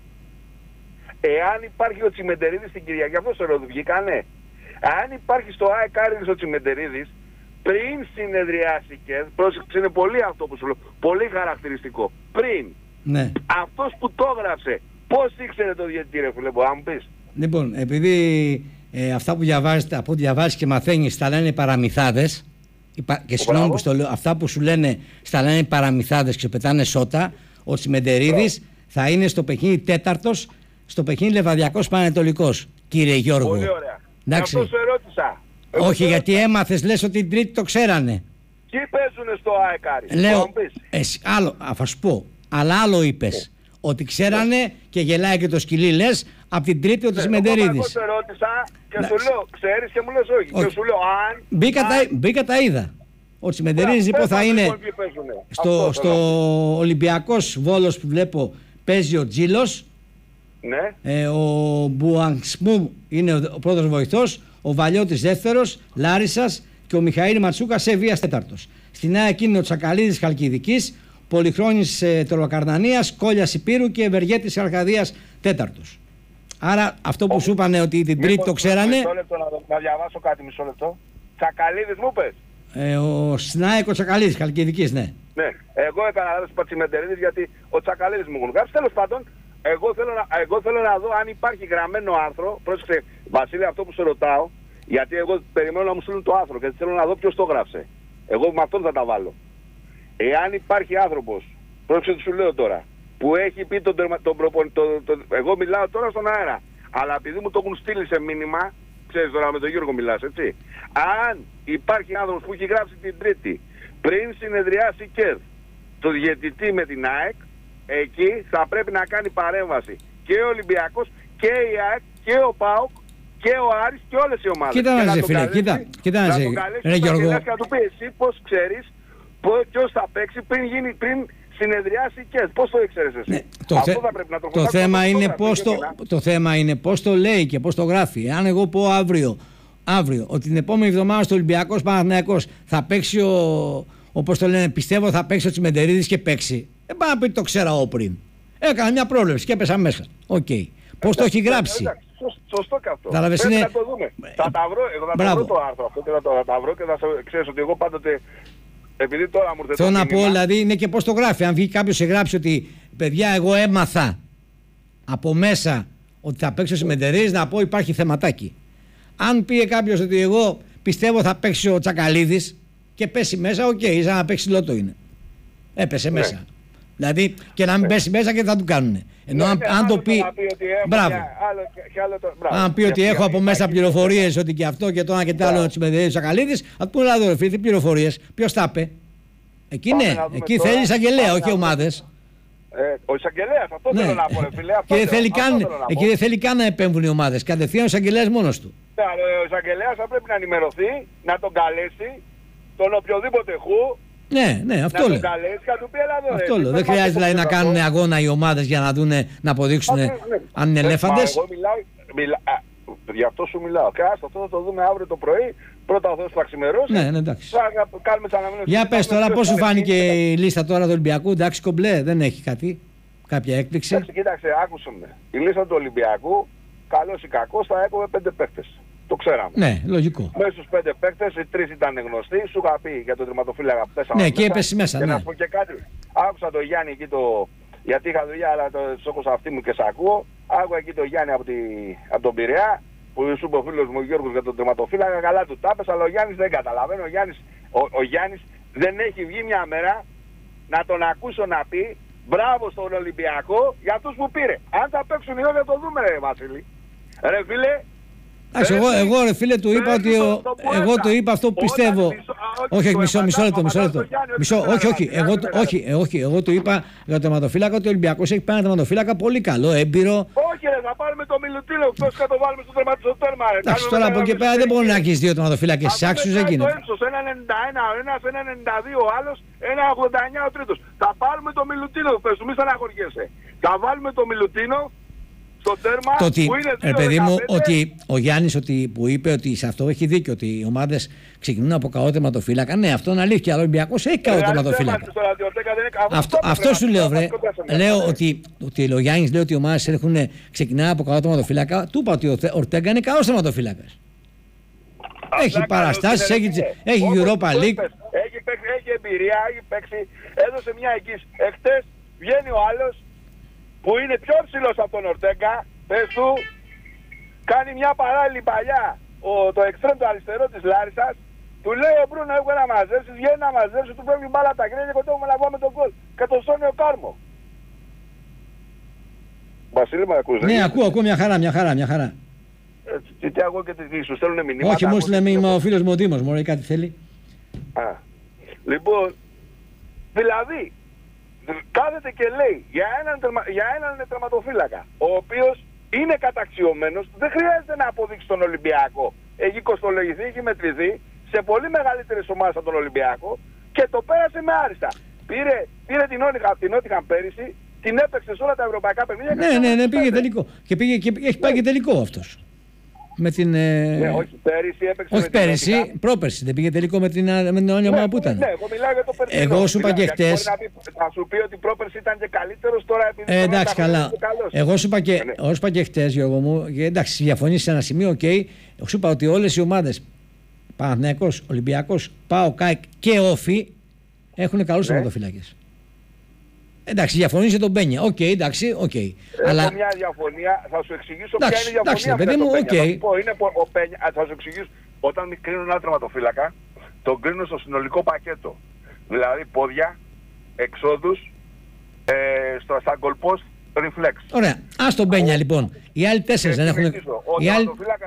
Εάν υπάρχει ο Τσιμεντερίδης στην Κυριακή, αυτό σε ρωτώ, βγήκανε. Αν υπάρχει στο ΑΕΚ Άρης ο Τσιμεντερίδης, πριν συνεδριάσει και πρόσεξε, είναι πολύ αυτό που σου λέω, πολύ χαρακτηριστικό. Πριν. Ναι. Αυτός που το έγραψε, πώς ήξερε το διαιτητή ρε φίλε, μπορεί να μου πεις? Λοιπόν, επειδή αυτά που διαβάζετε, από ό,τι διαβάζεις και μαθαίνεις, τα λένε παραμυθάδες, και συγγνώμη που στο λέω, αυτά που σου λένε στα λένε παραμυθάδες και σου πετάνε σώτα, ο Τσιμεντερίδης θα είναι στο παιχνίδι τέταρτος, στο παιχνίδι Λεβαδιακός Πανετολικός, κύριε Γιώργο. Πολύ ωραία. Εντάξει. Αυτό σου ερώτησα. Όχι, γιατί έμαθες, λες ότι την Τρίτη το ξέρανε. Ποιοι παίζουνε στο ΑΕΚ Άρης? Λέω, άλλο, θα σου πω, αλλά άλλο είπες. Ότι ξέρανε και γελάει και το σκυλί, λες, από την Τρίτη ο Τσιμεντερίδης. Εγώ σε ερώτησα και σου λέω, ξέρεις, και μου λες όχι. Και σου λέω, Μπήκα τα είδα. Ο Τσιμεντερίδης λοιπόν θα είναι στο Ολυμπιακός Βόλος που βλέπω, παίζει ο Τζίλος. Ναι. Ο Μπουανξμού είναι ο πρώτος βοηθός, ο Βαλιώτης δεύτερος, Λάρισσας και ο Μιχαήλ Ματσούκα σε βίας τέταρτος. Στην ΑΕΚ είναι ο Τσακαλίδης Χαλκιδικής, Πολυχρόνης Τρολοκαρνανίας, Κόλιας Υπήρου και Ευεργέτης Αρκαδίας τέταρτος. Άρα αυτό που σου είπανε ότι την Τρίτη το ξέρανε. Μισό λεπτό να διαβάσω κάτι, μισό λεπτό. Τσακαλίδης μου πες? Ο Σνάικ ο Τσακαλίδης Χαλκιδικής, ναι. Ναι, εγώ έκανα λάθος Πατσιμεντερίδης γιατί ο Τσακαλίδης μου έχουν γράψει. Τέλος πάντων, εγώ θέλω να δω αν υπάρχει γραμμένο άρθρο. Πρόσεξε, Βασίλη, αυτό που σε ρωτάω, γιατί εγώ περιμένω να μου στείλουν το άρθρο και θέλω να δω ποιος το γράψε. Εγώ με αυτόν θα τα βάλω. Εάν υπάρχει άνθρωπος, πρόσεξε τι σου λέω τώρα, που έχει πει τον προπονητή, εγώ μιλάω τώρα στον αέρα, αλλά επειδή μου το έχουν στείλει σε μήνυμα, ξέρεις τώρα με τον Γιώργο μιλάς, έτσι. Αν υπάρχει άνθρωπος που έχει γράψει την Τρίτη, πριν συνεδριάσει η ΚΕΔ το διαιτητή με την ΑΕΚ, εκεί θα πρέπει να κάνει παρέμβαση και ο Ολυμπιακός και η ΑΕΚ και ο ΠΑΟΚ και ο Άρης και όλες οι ομάδες. Κοίτα να ζει, φίλε, κοίτα να ζει. Ρε Γιώργο. Και να του πει εσύ πώς ξέρεις ποιος θα παίξει πριν συνεδριάσει η ΚΕΔ. Πώς το ήξερες εσύ? Ναι, αυτό θα πρέπει να το θέμα είναι πώς το λέει και πώς το γράφει. Αν εγώ πω αύριο ότι την επόμενη εβδομάδα στο Ολυμπιακός Παναθηναϊκός θα παίξει όπως το λένε, πιστεύω θα παίξει ο Τσιμεντερίδης και παίξει. Δεν πάει να πει το ξέρω πριν. Έκανα μια πρόβλεψη και έπεσα μέσα. Οκ. Πώς το έχει γράψει. Σωστό και αυτό. Πρέπει να το δούμε. Θα τα βρω, εγώ θα βρω το άρθρο αυτό και θα τα βρω και θα ξέρεις ότι εγώ πάντοτε, επειδή τώρα μου έρθει. Θέλω να πω, δηλαδή είναι και πώς το γράφει. Αν βγει κάποιος και γράψει ότι παιδιά, εγώ έμαθα από μέσα ότι θα παίξει ο Τσιμεντερίδης, να πω υπάρχει θεματάκι. Αν πει κάποιος ότι εγώ πιστεύω θα παίξει ο Τσακαλίδης και πέσει μέσα, οκ, σαν να παίξει λότο είναι. Έπεσε μέσα. Δηλαδή και να μην πέσει μέσα και θα του κάνουνε. Ενώ αν το πει. Μπράβο. Αν πει ότι έχω από μέσα πληροφορίες ότι και αυτό και το ένα και το άλλο ο Τσιμεντερίδης ο Τσακαλίδης, θα του πούνε δηλαδή ρε φίλε, τι πληροφορίες, ποιος τα είπε. Εκεί ναι, εκεί θέλει εισαγγελέα, όχι ομάδες. Ο εισαγγελέας, αυτό θέλω να πω, φίλε. Εκεί δεν θέλει καν να επέμβουν οι ομάδες. Κατευθείαν ο εισαγγελέας μόνος του. Ο εισαγγελέας θα πρέπει να ενημερωθεί, να τον καλέσει, τον οποιοδήποτε χου. Ναι, αυτό λέω. Αυτό λέω. Δεν χρειάζεται δηλαδή να κάνουν αγώνα οι ομάδες για να δουν, να αποδείξουν αν είναι ελέφαντες. Εγώ γι' αυτό σου μιλάω. Και αυτό θα το δούμε αύριο το πρωί. Πρώτα ο Θεός θα ξημερώσει. Ναι, εντάξει. Θα κάνουμε τις αναμενώσεις. Για πες τώρα, πώς σου φάνηκε η λίστα τώρα του Ολυμπιακού? Εντάξει, κομπλέ, δεν έχει κάτι. Κάποια έκπληξη? Κοίταξε, άκουσε με. Η λίστα του Ολυμπιακού, καλός ή κακός, θα έχουμε 5 παίχτες. Το ξέραμε. Ναι, λογικό. Μέσα στους 5 παίκτες, οι 3 ήταν γνωστοί. Σου είχα πει για τον τερματοφύλακα που πέσαμε. Ναι, και έπεσε μέσα. Και ναι. να σου πω και κάτι. Άκουσα τον Γιάννη εκεί γιατί είχα δουλειά, αλλά το σώκωσα αυτή μου και σ' ακούω. Άκουγα εκεί τον Γιάννη από τον Πειραιά, που σου είπε ο φίλος μου ο Γιώργος για τον τερματοφύλακα. Καλά του τάπες, αλλά ο Γιάννης δεν καταλαβαίνει. Ο Γιάννης δεν έχει βγει μια μέρα να τον ακούσω να πει μπράβο στον Ολυμπιακό για αυτούς που πήρε. Αν θα παίξουν οι όλοι θα το δούμε, ρε Βασίλη. Ρε φίλε. Εγώ ρε φίλε του είπα ότι εγώ το είπα αυτό που πιστεύω. Όχι, μισό λεπτό. Όχι, εγώ του είπα για το τερματοφύλακα ότι ο Ολυμπιακός έχει πάει ένα τερματοφύλακα πολύ καλό, έμπειρο. Όχι ρε, θα πάρουμε το Μιλουτίνο, πώς θα το βάλουμε στο τέρμα ρε. Εντάξει, τώρα από εκεί πέρα δεν μπορεί να έχεις δύο τερματοφύλακες άξιους, δεν γίνεται. Ένα 91 ο ένας, ένα 92 ο άλλος, ένα 89 ο τρίτος. Θα πάρουμε το Μιλουτίνο, πες του, μη στεναχωριέσαι. Θα βάλουμε το Μιλουτίνο στο τέρμα το ότι, που είναι 2-15. παιδί μου, ότι ο Γιάννης που είπε ότι σε αυτό έχει δίκιο, ότι οι ομάδες ξεκινούν από καλό τερματοφύλακα. Ναι, αυτό είναι αλήθεια, αλλά ο Ολυμπιακός έχει καλό τερματοφύλακα. Αυτό σου λέω, βρε. Λέω ότι ο Γιάννης λέει ότι οι ομάδες ξεκινάνε από καλό τερματοφύλακα. Του είπα ότι ο Ορτέγκα είναι καλός τερματοφύλακας. Έχει παραστάσεις, έχει Europa League. Έχει εμπειρία, έχει παίξει, έδωσε μια εγγύηση. Εχθές βγαίνει ο άλλος που είναι πιο ψηλός από τον Ορτέγκα, πες του, κάνει μια παράλληλη παλιά το εξτρέμ του αριστερό της Λάρισσας, του λέει ο Μπρούνο έχω να μαζέψεις, βγαίνει να μαζέψεις, του πρέπει μπάλα τα κρίνια και κοντεύουμε να βγούμε τον γκολ και το σώνει ο Κάρμο. Βασίλη με ακούς? Ναι, ακούω, μια χαρά. Τι ακούω και σου στέλνουν μηνύματα. Όχι, μου στέλνε μήνυμα ο φίλος μου ο Δήμος, μωρέ, κάτι θέλει. Λοιπόν, δηλαδή, κάθεται και λέει για έναν τερματοφύλακα, ο οποίος είναι καταξιωμένος, δεν χρειάζεται να αποδείξει τον Ολυμπιακό. Έχει κοστολογηθεί, έχει μετρηθεί σε πολύ μεγαλύτερες ομάδες από τον Ολυμπιακό και το πέρασε με άριστα. Πήρε την Νότιχαμ πέρυσι, την έπαιξε σε όλα τα ευρωπαϊκά παιχνίδια. Ναι, πήγε τελικό. Και έχει πάει και τελικό αυτός. Με την. Ναι, όχι πέρυσι έπαιξε. Όχι πέρυσι, πρόπερσι. Δεν πήγε τελικό με την Όνια ομάδα που ήταν. Ναι, εγώ μιλάω για το περσινό. Εγώ σου είπα και χτες. Θα σου πει ότι πρόπερσι ήταν και καλύτερος τώρα επειδή. Εντάξει, καλά. Εγώ σου είπα και χτες, Γιώργο μου, και εντάξει, διαφωνείς σε ένα σημείο, οκ. Εγώ σου είπα ότι όλες οι ομάδες, Παναθηναϊκός, Ολυμπιακός, ΠΑΟΚ και Όφι, έχουν καλούς τερματοφύλακες. Εντάξει, διαφωνείς για τον Μπένια. Οκ, εντάξει, οκ. Έχω μια διαφωνία, θα σου εξηγήσω ποια είναι η διαφωνία. Παιδί μου, θα σου εξηγήσω. Όταν κρίνω ένα τερματοφύλακα, τον κρίνω στο συνολικό πακέτο. Δηλαδή πόδια, εξόδους, στα goal post, reflex. Ωραία. Ας τον Μπένια λοιπόν. Οι άλλοι 4 δεν έχουν.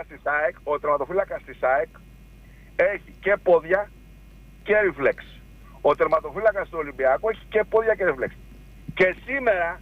Ο τερματοφύλακας της ΑΕΚ έχει και πόδια και reflex. ο τερματοφύλακας του Ολυμπιακού έχει και πόδια και ρεφλέξ. Και σήμερα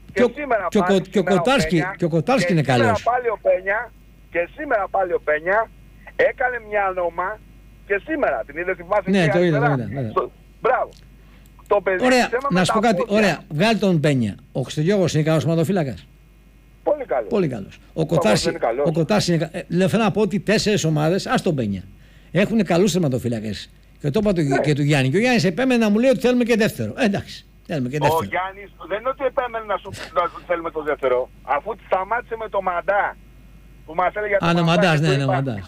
και ο Κοτάρσκι είναι καλός. Και σήμερα πάλι ο Πένια έκανε μια νόμα και σήμερα την είδε στη βάση. Ναι, το είδα. Μπράβο. Το παιδί, ωραία, να σου πω κάτι. Ωραία, βγάλει τον Πένια. Ο Χριστογιώργος είναι καλός τερματοφύλακας. Πολύ καλός. Ο Κοτάρσκι είναι καλός. Θέλω να πω ότι 4 ομάδες, ας τον Πένια, έχουν καλούς τερματοφύλακες. Και το είπα και του Γιάννη. Και ο Γιάννης επέμενε να μου λέει ότι θέλουμε και δεύτερο. Εντάξει. Θέλουμε και δεύτερο. Ο Γιάννης δεν είναι ότι επέμενε να σου θέλουμε το δεύτερο. Αφού σταμάτησε με το Μαντά που μας έλεγε για το Μαντάς. Ναι,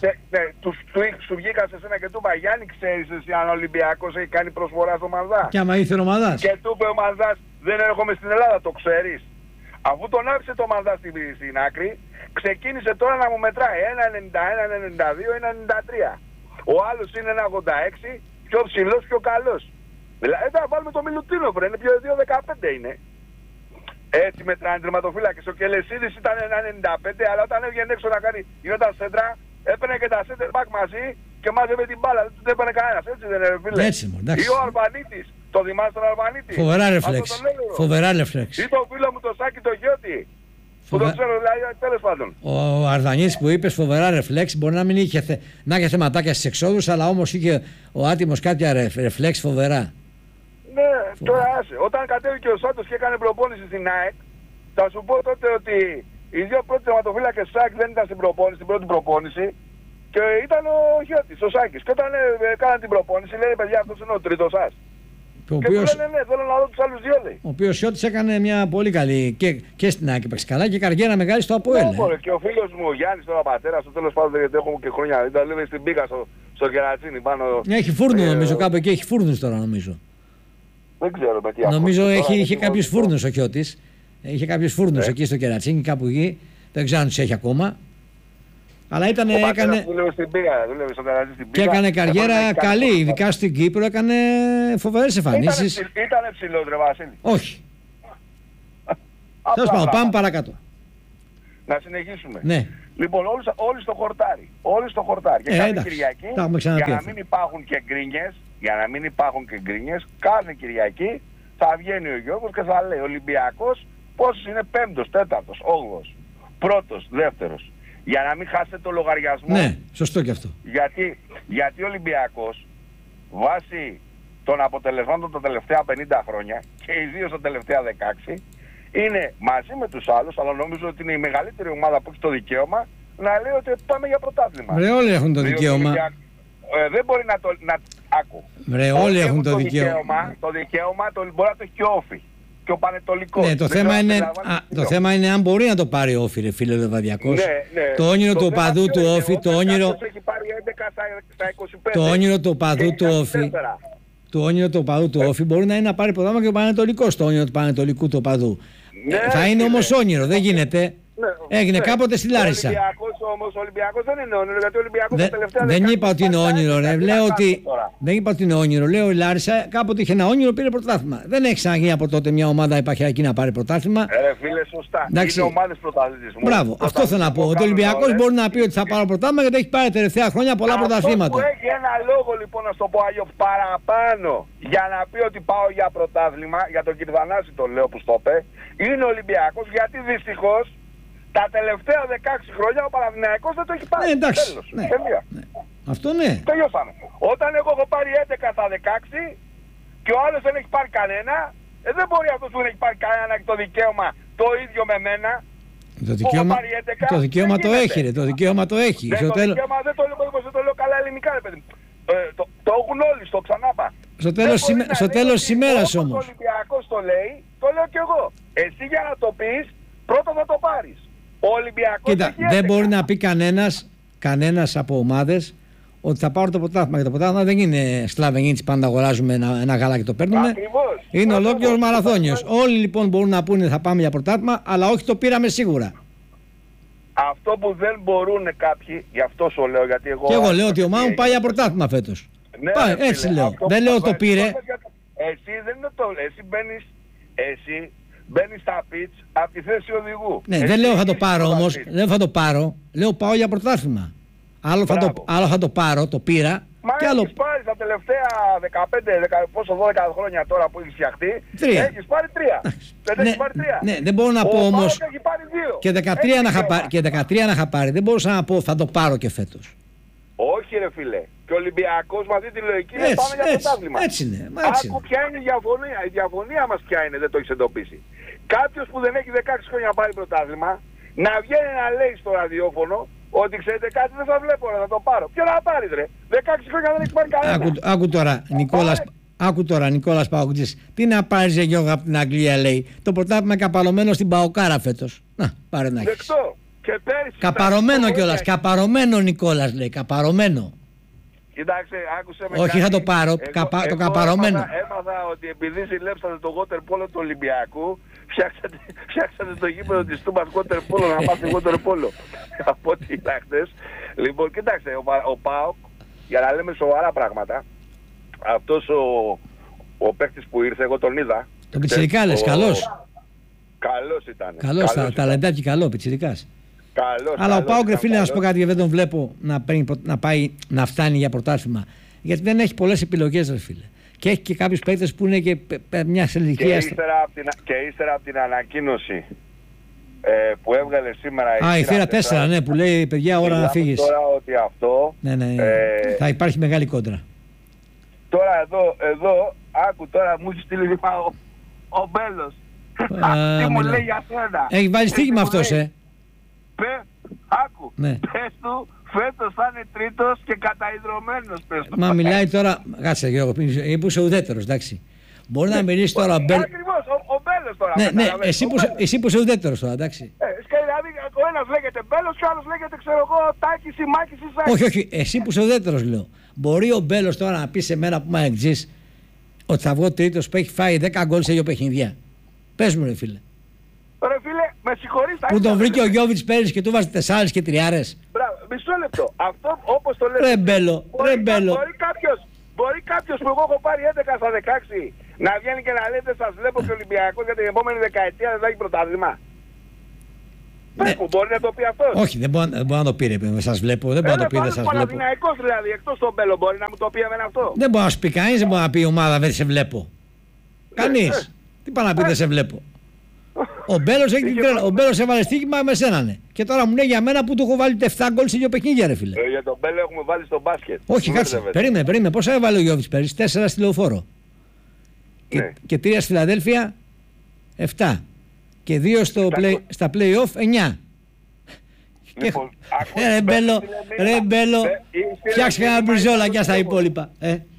σου βγήκα σε σένα και του είπα, Γιάννη, ξέρεις εσύ αν ο Ολυμπιακός έχει κάνει προσφορά στο Μαντά? Και άμα ήθελε ο Μαντάς. Και του είπε ο Μαντάς, δεν έρχομαι στην Ελλάδα, το ξέρεις? Αφού τον άφησε το Μαντά στην άκρη, ξεκίνησε τώρα να μου μετράει 1,91, 1,92, 1,93. Ο άλλος είναι 1,86, πιο ψηλός, πιο καλός. Δηλαδή θα βάλουμε το Μιλουτίνο, είναι πιο 2,15 είναι. Έτσι μετράνε τερματοφύλακες. Ο Κελεσίδης ήταν 1,95, αλλά όταν έβγαινε έξω να κάνει γινόταν σέντρα, έπαιρνε και τα center back μαζί και μάζευε την μπάλα. Δεν του έπαιρνε κανένας, έτσι δεν είναι, φίλε? Έτσι, εντάξει. Ή ο Αρβανίτης, το θυμάσαι τον Αρβανίτη? Φοβερά ρεφλέξ. Ή το φίλο μου το Σάκη το Γιώτη. Που το ξέρω, δηλαδή, τέλος πάντων. Ο Αρδανής που είπες, φοβερά ρεφλέξ, μπορεί να μην είχε, είχε θεματάκια στις εξόδους, αλλά όμως είχε ο άτιμος κάποια ρεφλέξ φοβερά. Ναι, τώρα άσε. Όταν κατέβηκε ο Σάντος και έκανε προπόνηση στην ΑΕΚ, θα σου πω τότε ότι οι δύο πρώτοι τερματοφύλακες της ΑΕΚ δεν ήταν στην προπόνηση, στην πρώτη προπόνηση, και ήταν ο Χιώτης, ο Σάκης. Και όταν έκαναν την προπόνηση, λέει, παιδιά, αυτός είναι ο τρίτος σας. Και του λένε, ναι, θέλω να δω τους άλλους δύο, λέει. Ο οποίος Χιώτης έκανε μια πολύ καλή και στην ΑΕΚ παίξει καλά και καριέρα μεγάλη στο ΑΠΟΕΛ. Και ο φίλος μου, ο Γιάννης, τώρα πατέρας, στο τέλος πάντων, γιατί έχουμε και χρόνια, ήταν λέει στην Πίκα στο Κερατσίνι πάνω. Έχει φούρνο νομίζω, κάπου εκεί έχει φούρνους τώρα νομίζω. Δεν ξέρω με τι. Νομίζω είχε κάποιους φούρνους ο Χιώτης. Είχε κάποιους φούρνους εκεί στο Κερατσίνι, κάπου εκεί. Δεν ξέρω αν τους έχει ακόμα. Αλλά έκανε. Και έκανε καριέρα καλή. Ειδικά στην Κύπρο έκανε φοβερές εμφανίσεις. Ήταν ψηλός, ρε Βασίλη? Όχι. Τέλος πάντων, πάμε παρακάτω. Να συνεχίσουμε. Ναι. Λοιπόν, όλοι στο χορτάρι. Όλοι στο χορτάρι. Και κάθε Κυριακή, για να μην υπάρχουν και γκρίνιες, κάθε Κυριακή θα βγαίνει ο Γιώργος και θα λέει Ολυμπιακός πόσος είναι, 5ος, 4ος, 8ος, 1ος, 2ος. Για να μην χάσετε το λογαριασμό. Ναι, σωστό και αυτό. Γιατί ο Ολυμπιακός βάσει των αποτελεσμάτων τα τελευταία 50 χρόνια και ιδίως τα τελευταία 16 είναι μαζί με τους άλλους, αλλά νομίζω ότι είναι η μεγαλύτερη ομάδα που έχει το δικαίωμα να λέει ότι πάμε για πρωτάθλημα. Όλοι έχουν το δικαίωμα. Δεν μπορεί να το... Όλοι έχουν το δικαίωμα. Το δικαίωμα μπορεί να το έχει και ο Όφη και ο Πανετολικός. Ναι, το θέμα είναι αν μπορεί να το πάρει ο Όφη, ρε φίλε Λεβαδιακός. Ναι. Το όνειρο του οπαδού του Όφη, το όνειρο... Το όνειρο του οπαδού του Όφη. Το όνειρο του οπαδού του Όφη μπορεί να είναι να πάρει πρωτάθλημα και ο Πανετολικός, το όνειρο του Πανετολικού του οπαδού. Θα είναι όμως όνειρο, δεν γίνεται. Έγινε κάποτε στη Λάρισα. Ο Ολυμπιακός δεν είναι όνειρο, γιατί ο Ολυμπιακός τα τελευταία δεν είπα ότι είναι όνειρο, ρε. Δεν είπα ότι είναι όνειρο. Λέω η Λάρισα κάποτε είχε ένα όνειρο, πήρε πρωτάθλημα. Δεν έχει ξαναγίνει από τότε μια ομάδα επαχειρακή να πάρει πρωτάθλημα. Φίλε, σωστά. Είναι ομάδες πρωταθλητισμού. Μπράβο, αυτό θέλω να πω. Ότι ο Ολυμπιακός μπορεί να πει ότι θα πάρει πρωτάθλημα γιατί έχει πάρει τελευταία χρόνια πολλά πρωταθλήματα. Αυτό που έχει ένα λόγο λοιπόν, να στο πω Άγιο, παραπάνω για να πει ότι πάω για πρωτάθλημα, για τον Κυρδανάση το λέω που στο είπε, είναι ο Ολυμπιακός, γιατί δυστυχώς τα τελευταία 16 χρόνια ο Παναθηναϊκός δεν το έχει πάρει. Εντάξει. Τέλος. Ναι. Αυτό ναι. Τελειώσαμε. Όταν εγώ έχω πάρει 11 στα 16 και ο άλλος δεν έχει πάρει κανένα, δεν μπορεί αυτός που δεν έχει πάρει κανένα να έχει το δικαίωμα το ίδιο με μένα. Το δικαίωμα το έχει, ρε. Το δικαίωμα το έχει. Το δικαίωμα δεν το λέω καλά ελληνικά, ρε παιδί. Το έχουν όλοι, στο ξανάπα. Στο τέλος της ημέρας όμως. Ο Ολυμπιακός το λέει, το λέω κι εγώ. Εσύ για να το πεις, πρώτα θα το πάρεις. Ο Ολυμπιακός. Κοίτα, δεν μπορεί να πει κανένας από ομάδες ότι θα πάρω το πρωτάθλημα. Και το πρωτάθλημα δεν είναι σκλαβενίτς, πάντα αγοράζουμε ένα γάλα και το παίρνουμε. Ακριβώς. Είναι ολόκληρος μαραθώνιος. Όλοι λοιπόν μπορούν να πούνε θα πάμε για πρωτάθλημα, αλλά όχι το πήραμε σίγουρα. Αυτό που δεν μπορούν κάποιοι, γι' αυτό σου λέω, γιατί εγώ. Και εγώ λέω ότι η ομάδα μου πάει για πρωτάθλημα φέτος. Ναι, πάει, έτσι λέω. Δεν λέω το πήρε. Εσύ δεν είναι το. Εσύ μπαίνεις στα πιτς από τη θέση οδηγού. Ναι, δεν λέω θα το πάρω όμως. Δεν θα το πάρω. Λέω πάω για πρωτάθλημα. Άλλο θα το πάρω, το πήρα. Μα έχεις πάρει τα τελευταία 12 χρόνια τώρα που έχεις φτιαχτεί. Έχεις πάρει 3. Δεν έχεις πάρει 3. Ναι, δεν μπορώ να πω όμως. Έχει πάρει 2. Και 13 να είχα πάρει. Δεν μπορούσα να πω θα το πάρω και φέτος. Όχι ρε φίλε. Και ο Ολυμπιακός με αυτή τη λογική είναι πάμε για πρωτάθλημα. Έτσι είναι. Άκου ποια είναι η διαφωνία. Η διαφωνία μας ποια είναι, δεν το έχεις εντοπίσει. Κάποιος που δεν έχει 16 χρόνια να πάρει πρωτάθλημα, να βγαίνει να λέει στο ραδιόφωνο ότι ξέρετε κάτι δεν θα βλέπω, θα το πάρω. Ποιο να πάρει ρε. 16 χρόνια δεν έχει πάρει κανένα. Άκου τώρα Νικόλας Παοκτζής. Τι να πάρεις για Γιώργο από την Αγγλία λέει. Το πρωτάθλημα καπαρωμένο στην Παοκάρα φέτος. Να πάρε να έχεις. Δεκτό. Και πέρυσι. Καπαρωμένο κιόλας. Καπαρωμένο Νικόλας λέει. Καπαρωμένο. Κοιτάξτε, άκουσε με. Όχι, θα το πάρω. Το καπαρωμένο. Έμαθα ότι επειδή ζηλέψατε το water polo του Ολυμπιακού, φτιάξατε το γήπεδο της Τούμπας water polo να μάθει water polo. Από ό,τι κοιτάξτε. Λοιπόν, κοιτάξτε, ο ΠΑΟΚ, για να λέμε σοβαρά πράγματα, αυτός ο παίκτης που ήρθε, εγώ τον είδα. Το πιτσιρικά λες, καλός. Καλός ήταν. Καλός, ταλεντάκι καλό, πιτσιρικάς. Αλλά ο ΠΑΟΚ, φίλε, να σου πω κάτι, δεν τον βλέπω να φτάνει για πρωτάθλημα. Γιατί δεν έχει πολλές επιλογές, ρε φίλε. Και έχει και κάποιους παίκτες που είναι και μια ηλικία. Και ύστερα από την ανακοίνωση που έβγαλε σήμερα η θύρα 4, ναι, που λέει παιδιά, ώρα να φύγεις. Τώρα ότι αυτό. Ναι, θα υπάρχει μεγάλη κόντρα. Τώρα εδώ, άκου τώρα, μου έχει στείλει ο Μπέλος. Τι μου λέει για σένα. Έχει βάλει στοίχημα αυτός, Άκου, πες του, φέτος θα είναι τρίτος και καταϊδρωμένος, πες του. Μα μιλάει τώρα, κάτσε Γιώργο, που είσαι ουδέτερος, εντάξει. Μπορεί να μιλήσει τώρα ο Μπέλος. Ακριβώς, ο Μπέλος τώρα. Ναι, εσύ που είσαι ουδέτερος τώρα, εντάξει. Δηλαδή, ο ένας λέγεται Μπέλος και ο άλλος λέγεται, ξέρω εγώ, Τάκης ή Μάκης ή Σάκης. Όχι, εσύ που είσαι ουδέτερος λέω. Μπορεί ο Μπέλος τώρα να πει σε μένα που είμαι εκτζής ότι θα βγω τρίτος που έχει φάει 10 γκολ σε 2 παιχνίδια. Πες μου ρε φίλε. Ρε φίλε, με συγχωρείς. Που τον βρήκε ο Γιώβιτς πέρυσι και του βάζει 4 και 3. Μπράβο, μισό λεπτό. Αυτό όπως το λέτε. Ρε Μπέλο. Μπορεί κάποιος που εγώ έχω πάρει 11 στα 16 να βγαίνει και να λέτε σας βλέπω και Ολυμπιακός για την επόμενη δεκαετία δεν θα έχει πρωτάθλημα. Πες μου, μπορεί να το πει αυτός. Όχι, δεν μπορεί να το πει ρε, σας βλέπω. Δεν μπορεί να το πει, δεν σας βλέπω. Παναθηναϊκός δηλαδή, εκτός τον Μπέλο μπορεί να μου το πει εμένα αυτό. Δεν μπορεί να σου πει κανείς, δεν μπορεί να πει η ομάδα δεν σε βλέπω. Κανείς. Τι πάει να πει δεν σε βλέπω. Ο Μπέλος έβαλε στοίχημα με σένα, ναι. Και τώρα μου λέει για μένα που του έχω βάλει 7 γκολ σε 2 παιχνίδια, ρε φίλε. Για τον Μπέλο έχουμε βάλει στο μπάσκετ. Όχι, κάτσε. Περίμενε. Πόσα έβαλε ο Γιώβιτς πέρυσι? 4 στη Λεωφόρο. Ναι. Και 3 στη Φιλαδέλφια, 7. Και 2 στα play-off, 9. Λοιπόν, ρε Μπέλο, φτιάξε κανένα μπριζόλα στα υπόλοιπα.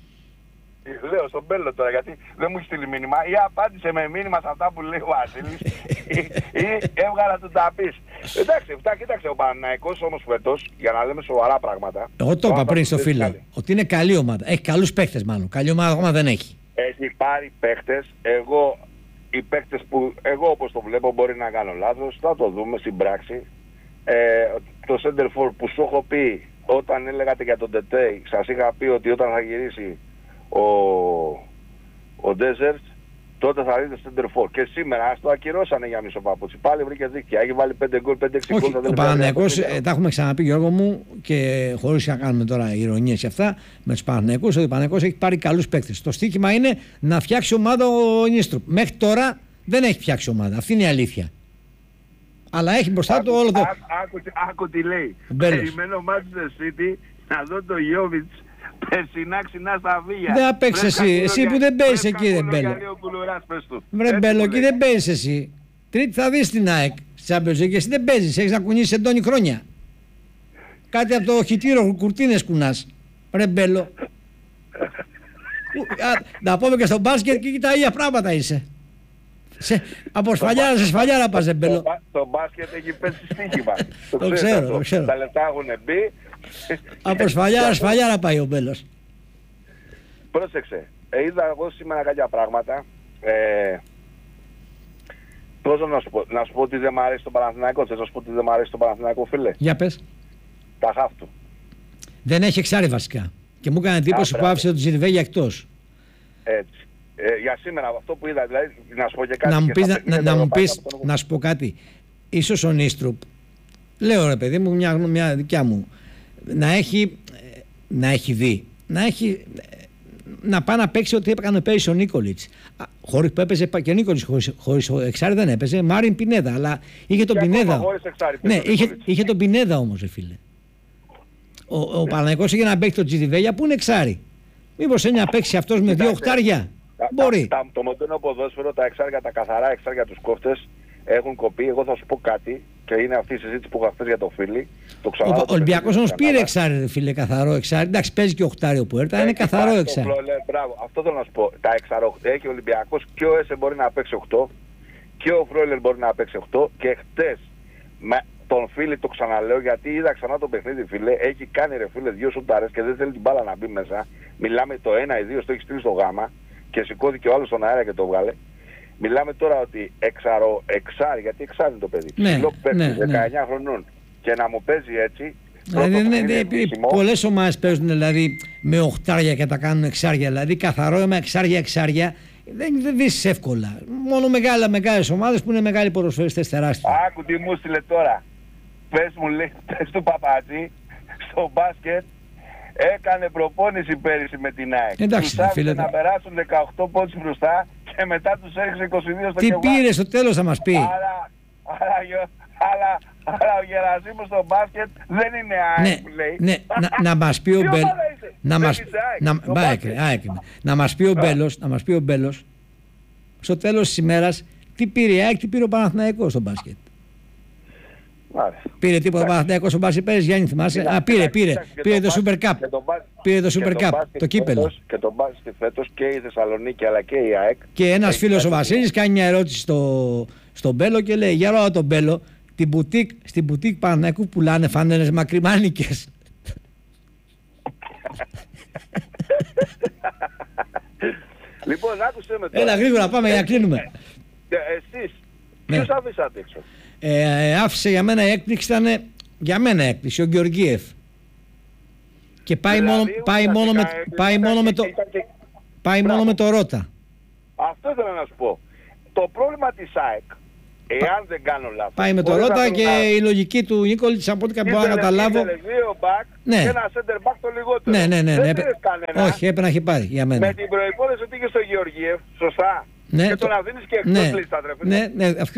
Λέω στον Μπέλο τώρα γιατί δεν μου έχει στείλει μήνυμα ή απάντησε με μήνυμα σε αυτά που λέει ο Βασίλης ή έβγαλα του τα πεις. Εντάξει, κοίταξε ο Παναθηναϊκός όμως φέτος, για να λέμε σοβαρά πράγματα. Εγώ το είπα πριν στο φίλο, ότι είναι καλή ομάδα. Έχει καλούς παίχτες μάλλον. Καλή ομάδα ακόμα δεν έχει. Έχει πάρει παίχτες. Οι παίχτες που εγώ όπως το βλέπω μπορεί να κάνω λάθος, θα το δούμε στην πράξη. Το center for που σου έχω πει όταν έλεγατε για τον Τετέι, σας είχα πει ότι όταν θα γυρίσει ο Ντέζερτ, τότε θα δείτε center for. Και σήμερα το ακυρώσανε για μισό παπούτσι. Πάλι βρήκε δίκτυα. Έχει βάλει 5 γκολ, 5-6 γκολ. Ο Παναθηναϊκός, τα έχουμε ξαναπεί Γιώργο μου και χωρίς να κάνουμε τώρα ηρωνίες και αυτά με τους Παναθηναϊκούς, ότι ο Παναθηναϊκός έχει πάρει καλούς παίκτες. Το στοίχημα είναι να φτιάξει ομάδα ο Νίστρουπ. Μέχρι τώρα δεν έχει φτιάξει ομάδα. Αυτή είναι η αλήθεια. Αλλά έχει μπροστά του όλο το. Άκου τι λέει. Περιμένω Manchester City να δω το Γιώβιτς περσινά ξινά στα βίγια. Δεν απέξε εσύ που δεν παίζεις εκεί ρε Μπέλο. Βρε Μπέλο, εκεί δεν παίζεις εσύ. Τρίτη θα δεις την ΑΕΚ στη Champions League και εσύ δεν παίζεις, έχεις να κουνήσεις εντόνι χρόνια. Κάτι από το χιτήρο κουρτίνες κουνάς. Βρε Μπέλο. Να πούμε και στο μπάσκετ και τα ίδια πράγματα είσαι. Από σφαλιάρα σε σφαλιάρα πας ρε Μπέλο. Το μπάσκετ έχει πέσει στοίχημα. Το ξέρω. Τα λεπτά έχουν μπει. Από σφαλιάρα πάει ο Μπέλος. Πρόσεξε, είδα εγώ σήμερα κάποια πράγματα. Πώς να σου πω ότι δεν μ' αρέσει το Παναθηναϊκό. Θες να σου πω ότι δεν μ' αρέσει το Παναθηναϊκό, φίλε? Για πες. Τα χαφ του. Δεν έχει εξάρι βασικά. Και μου έκανε εντύπωση που άφησε τον Ζιλβέγια εκτός. Έτσι. Για σήμερα αυτό που είδα, δηλαδή να σου πω και κάτι. Να σου πω κάτι. Ίσως ο Νίστρουπ, λέω ρε παιδί μου, μια δικιά μου, να έχει δει να πάει να παίξει ό,τι έκανε πέρυσι ο Νίκολιτς. Χωρίς που έπαιζε και ο Νίκολιτς, χωρίς ο εξάρι δεν έπαιζε. Μάριν Πινέδα, αλλά είχε τον Πινέδα. Ναι, είχε τον Πινέδα όμως, φίλε. Ο Παναθηναϊκός είχε να παίξει τον Τζιδιβέλια που είναι εξάρι. Μήπως είναι να παίξει αυτός με 2 οχτάρια. Μπορεί. Το μοντέρνο ποδόσφαιρο, τα εξάρια, τα καθαρά εξάρια, τους κόφτες έχουν κοπεί. Εγώ θα σου πω κάτι και είναι αυτή η συζήτηση που είχα χθες για το Φίλι. Ο Ολυμπιακός όμως πήρε εξάρι, φίλε, καθαρό εξάρι. Εντάξει, παίζει και οχτάριο που έρθα, είναι καθαρό εξάρι. Μπράβο, αυτό θέλω να σου πω. Τα εξάρια έχει ο Ολυμπιακός και ο Έσε μπορεί να παίξει 8 και ο Φρόιλερ μπορεί να παίξει 8 και χτες με τον Φίλι το ξαναλέω γιατί είδα ξανά το παιχνίδι, φίλε. Έχει κάνει ρε φίλε 2 σουτάρες και δεν θέλει την μπάλα να μπει μέσα. Μιλάμε το 1 ή 2 το έχει στείλει στο γάμα και σηκώθηκε ο άλλος στον αέρα και το βγάλε. Μιλάμε τώρα ότι εξάρι, γιατί εξάρι είναι το παιδί. Ψηλό παίρνει 19 χρονών και να μου παίζει έτσι. Πολλές ομάδες παίζουν δηλαδή με οχτάρια και τα κάνουν εξάρια. Δηλαδή καθαρό με εξάρια δεν βρίσκεις εύκολα. Μόνο μεγάλες ομάδες που είναι μεγάλοι ποδοσφαιριστές τεράστιοι. Άκου τι μου στείλε τώρα. Πες μου, λέει, πες του Παπατζή στο μπάσκετ. Έκανε προπόνηση πέρυσι με την ΑΕΚ. Εντάξει, τους άφησε να περάσουν 18 πόντους μπροστά και μετά τους έριξε 22 στο κεβά. Τι πήρε στο τέλος θα μας πει. Άρα ο Γερασίμος στο μπάσκετ δεν είναι ΑΕΚ, που λέει. Ναι, να μας πει ο Μπέλος. Να μας πει ο Μπέλος στο τέλος της ημέρας τι πήρε η ΑΕΚ, τι πήρε ο Παναθηναϊκός στο μπάσκετ. Πήρε τίποτα ο Παναθηναϊκός στο μπάσκετ πέρυσι, Γιάννη, θυμάσαι? Πήρε το Super Cup. Πήρε το Super Cup, το κύπελο. Και το μπάσκετ φέτος και η Θεσσαλονίκη αλλά και η ΑΕΚ. Και ένας φίλος ο Βασίλης κάνει μια ερώτηση στον Μπέλο και λέει: για ρώτα τον Μπέλο, στην μπουτίκ Παναθηναϊκού πουλάνε φανέλες μακριμάνικες. Λοιπόν, άκουσε με τώρα. Έλα γρήγορα, πάμε για να κλείνουμε. Εσείς, ποιους αφήσατε έξω? Άφησε για μένα η έκπληξη, ήταν για μένα έκπληξη, ο Γεωργίεφ. Και πάει μόνο με το Ρώτα. Αυτό ήθελα να σου πω. Το πρόβλημα της ΑΕΚ, εάν δεν κάνω λάθος, πάει με το Ρώτα και η λογική του Νίκολιτς από ό,τι μπορώ να καταλάβω. Ήθελε 2 back και ένα center back το λιγότερο. Ναι. Δεν πήρες κανένα. Όχι, έπρεπε να έχει πάρει για μένα. Με την προϋπόθεση ότι είχε στο Γεωργίεφ, σωστά. Και τον αφήνεις και εκτός λίστα, τρέφει. Ναι,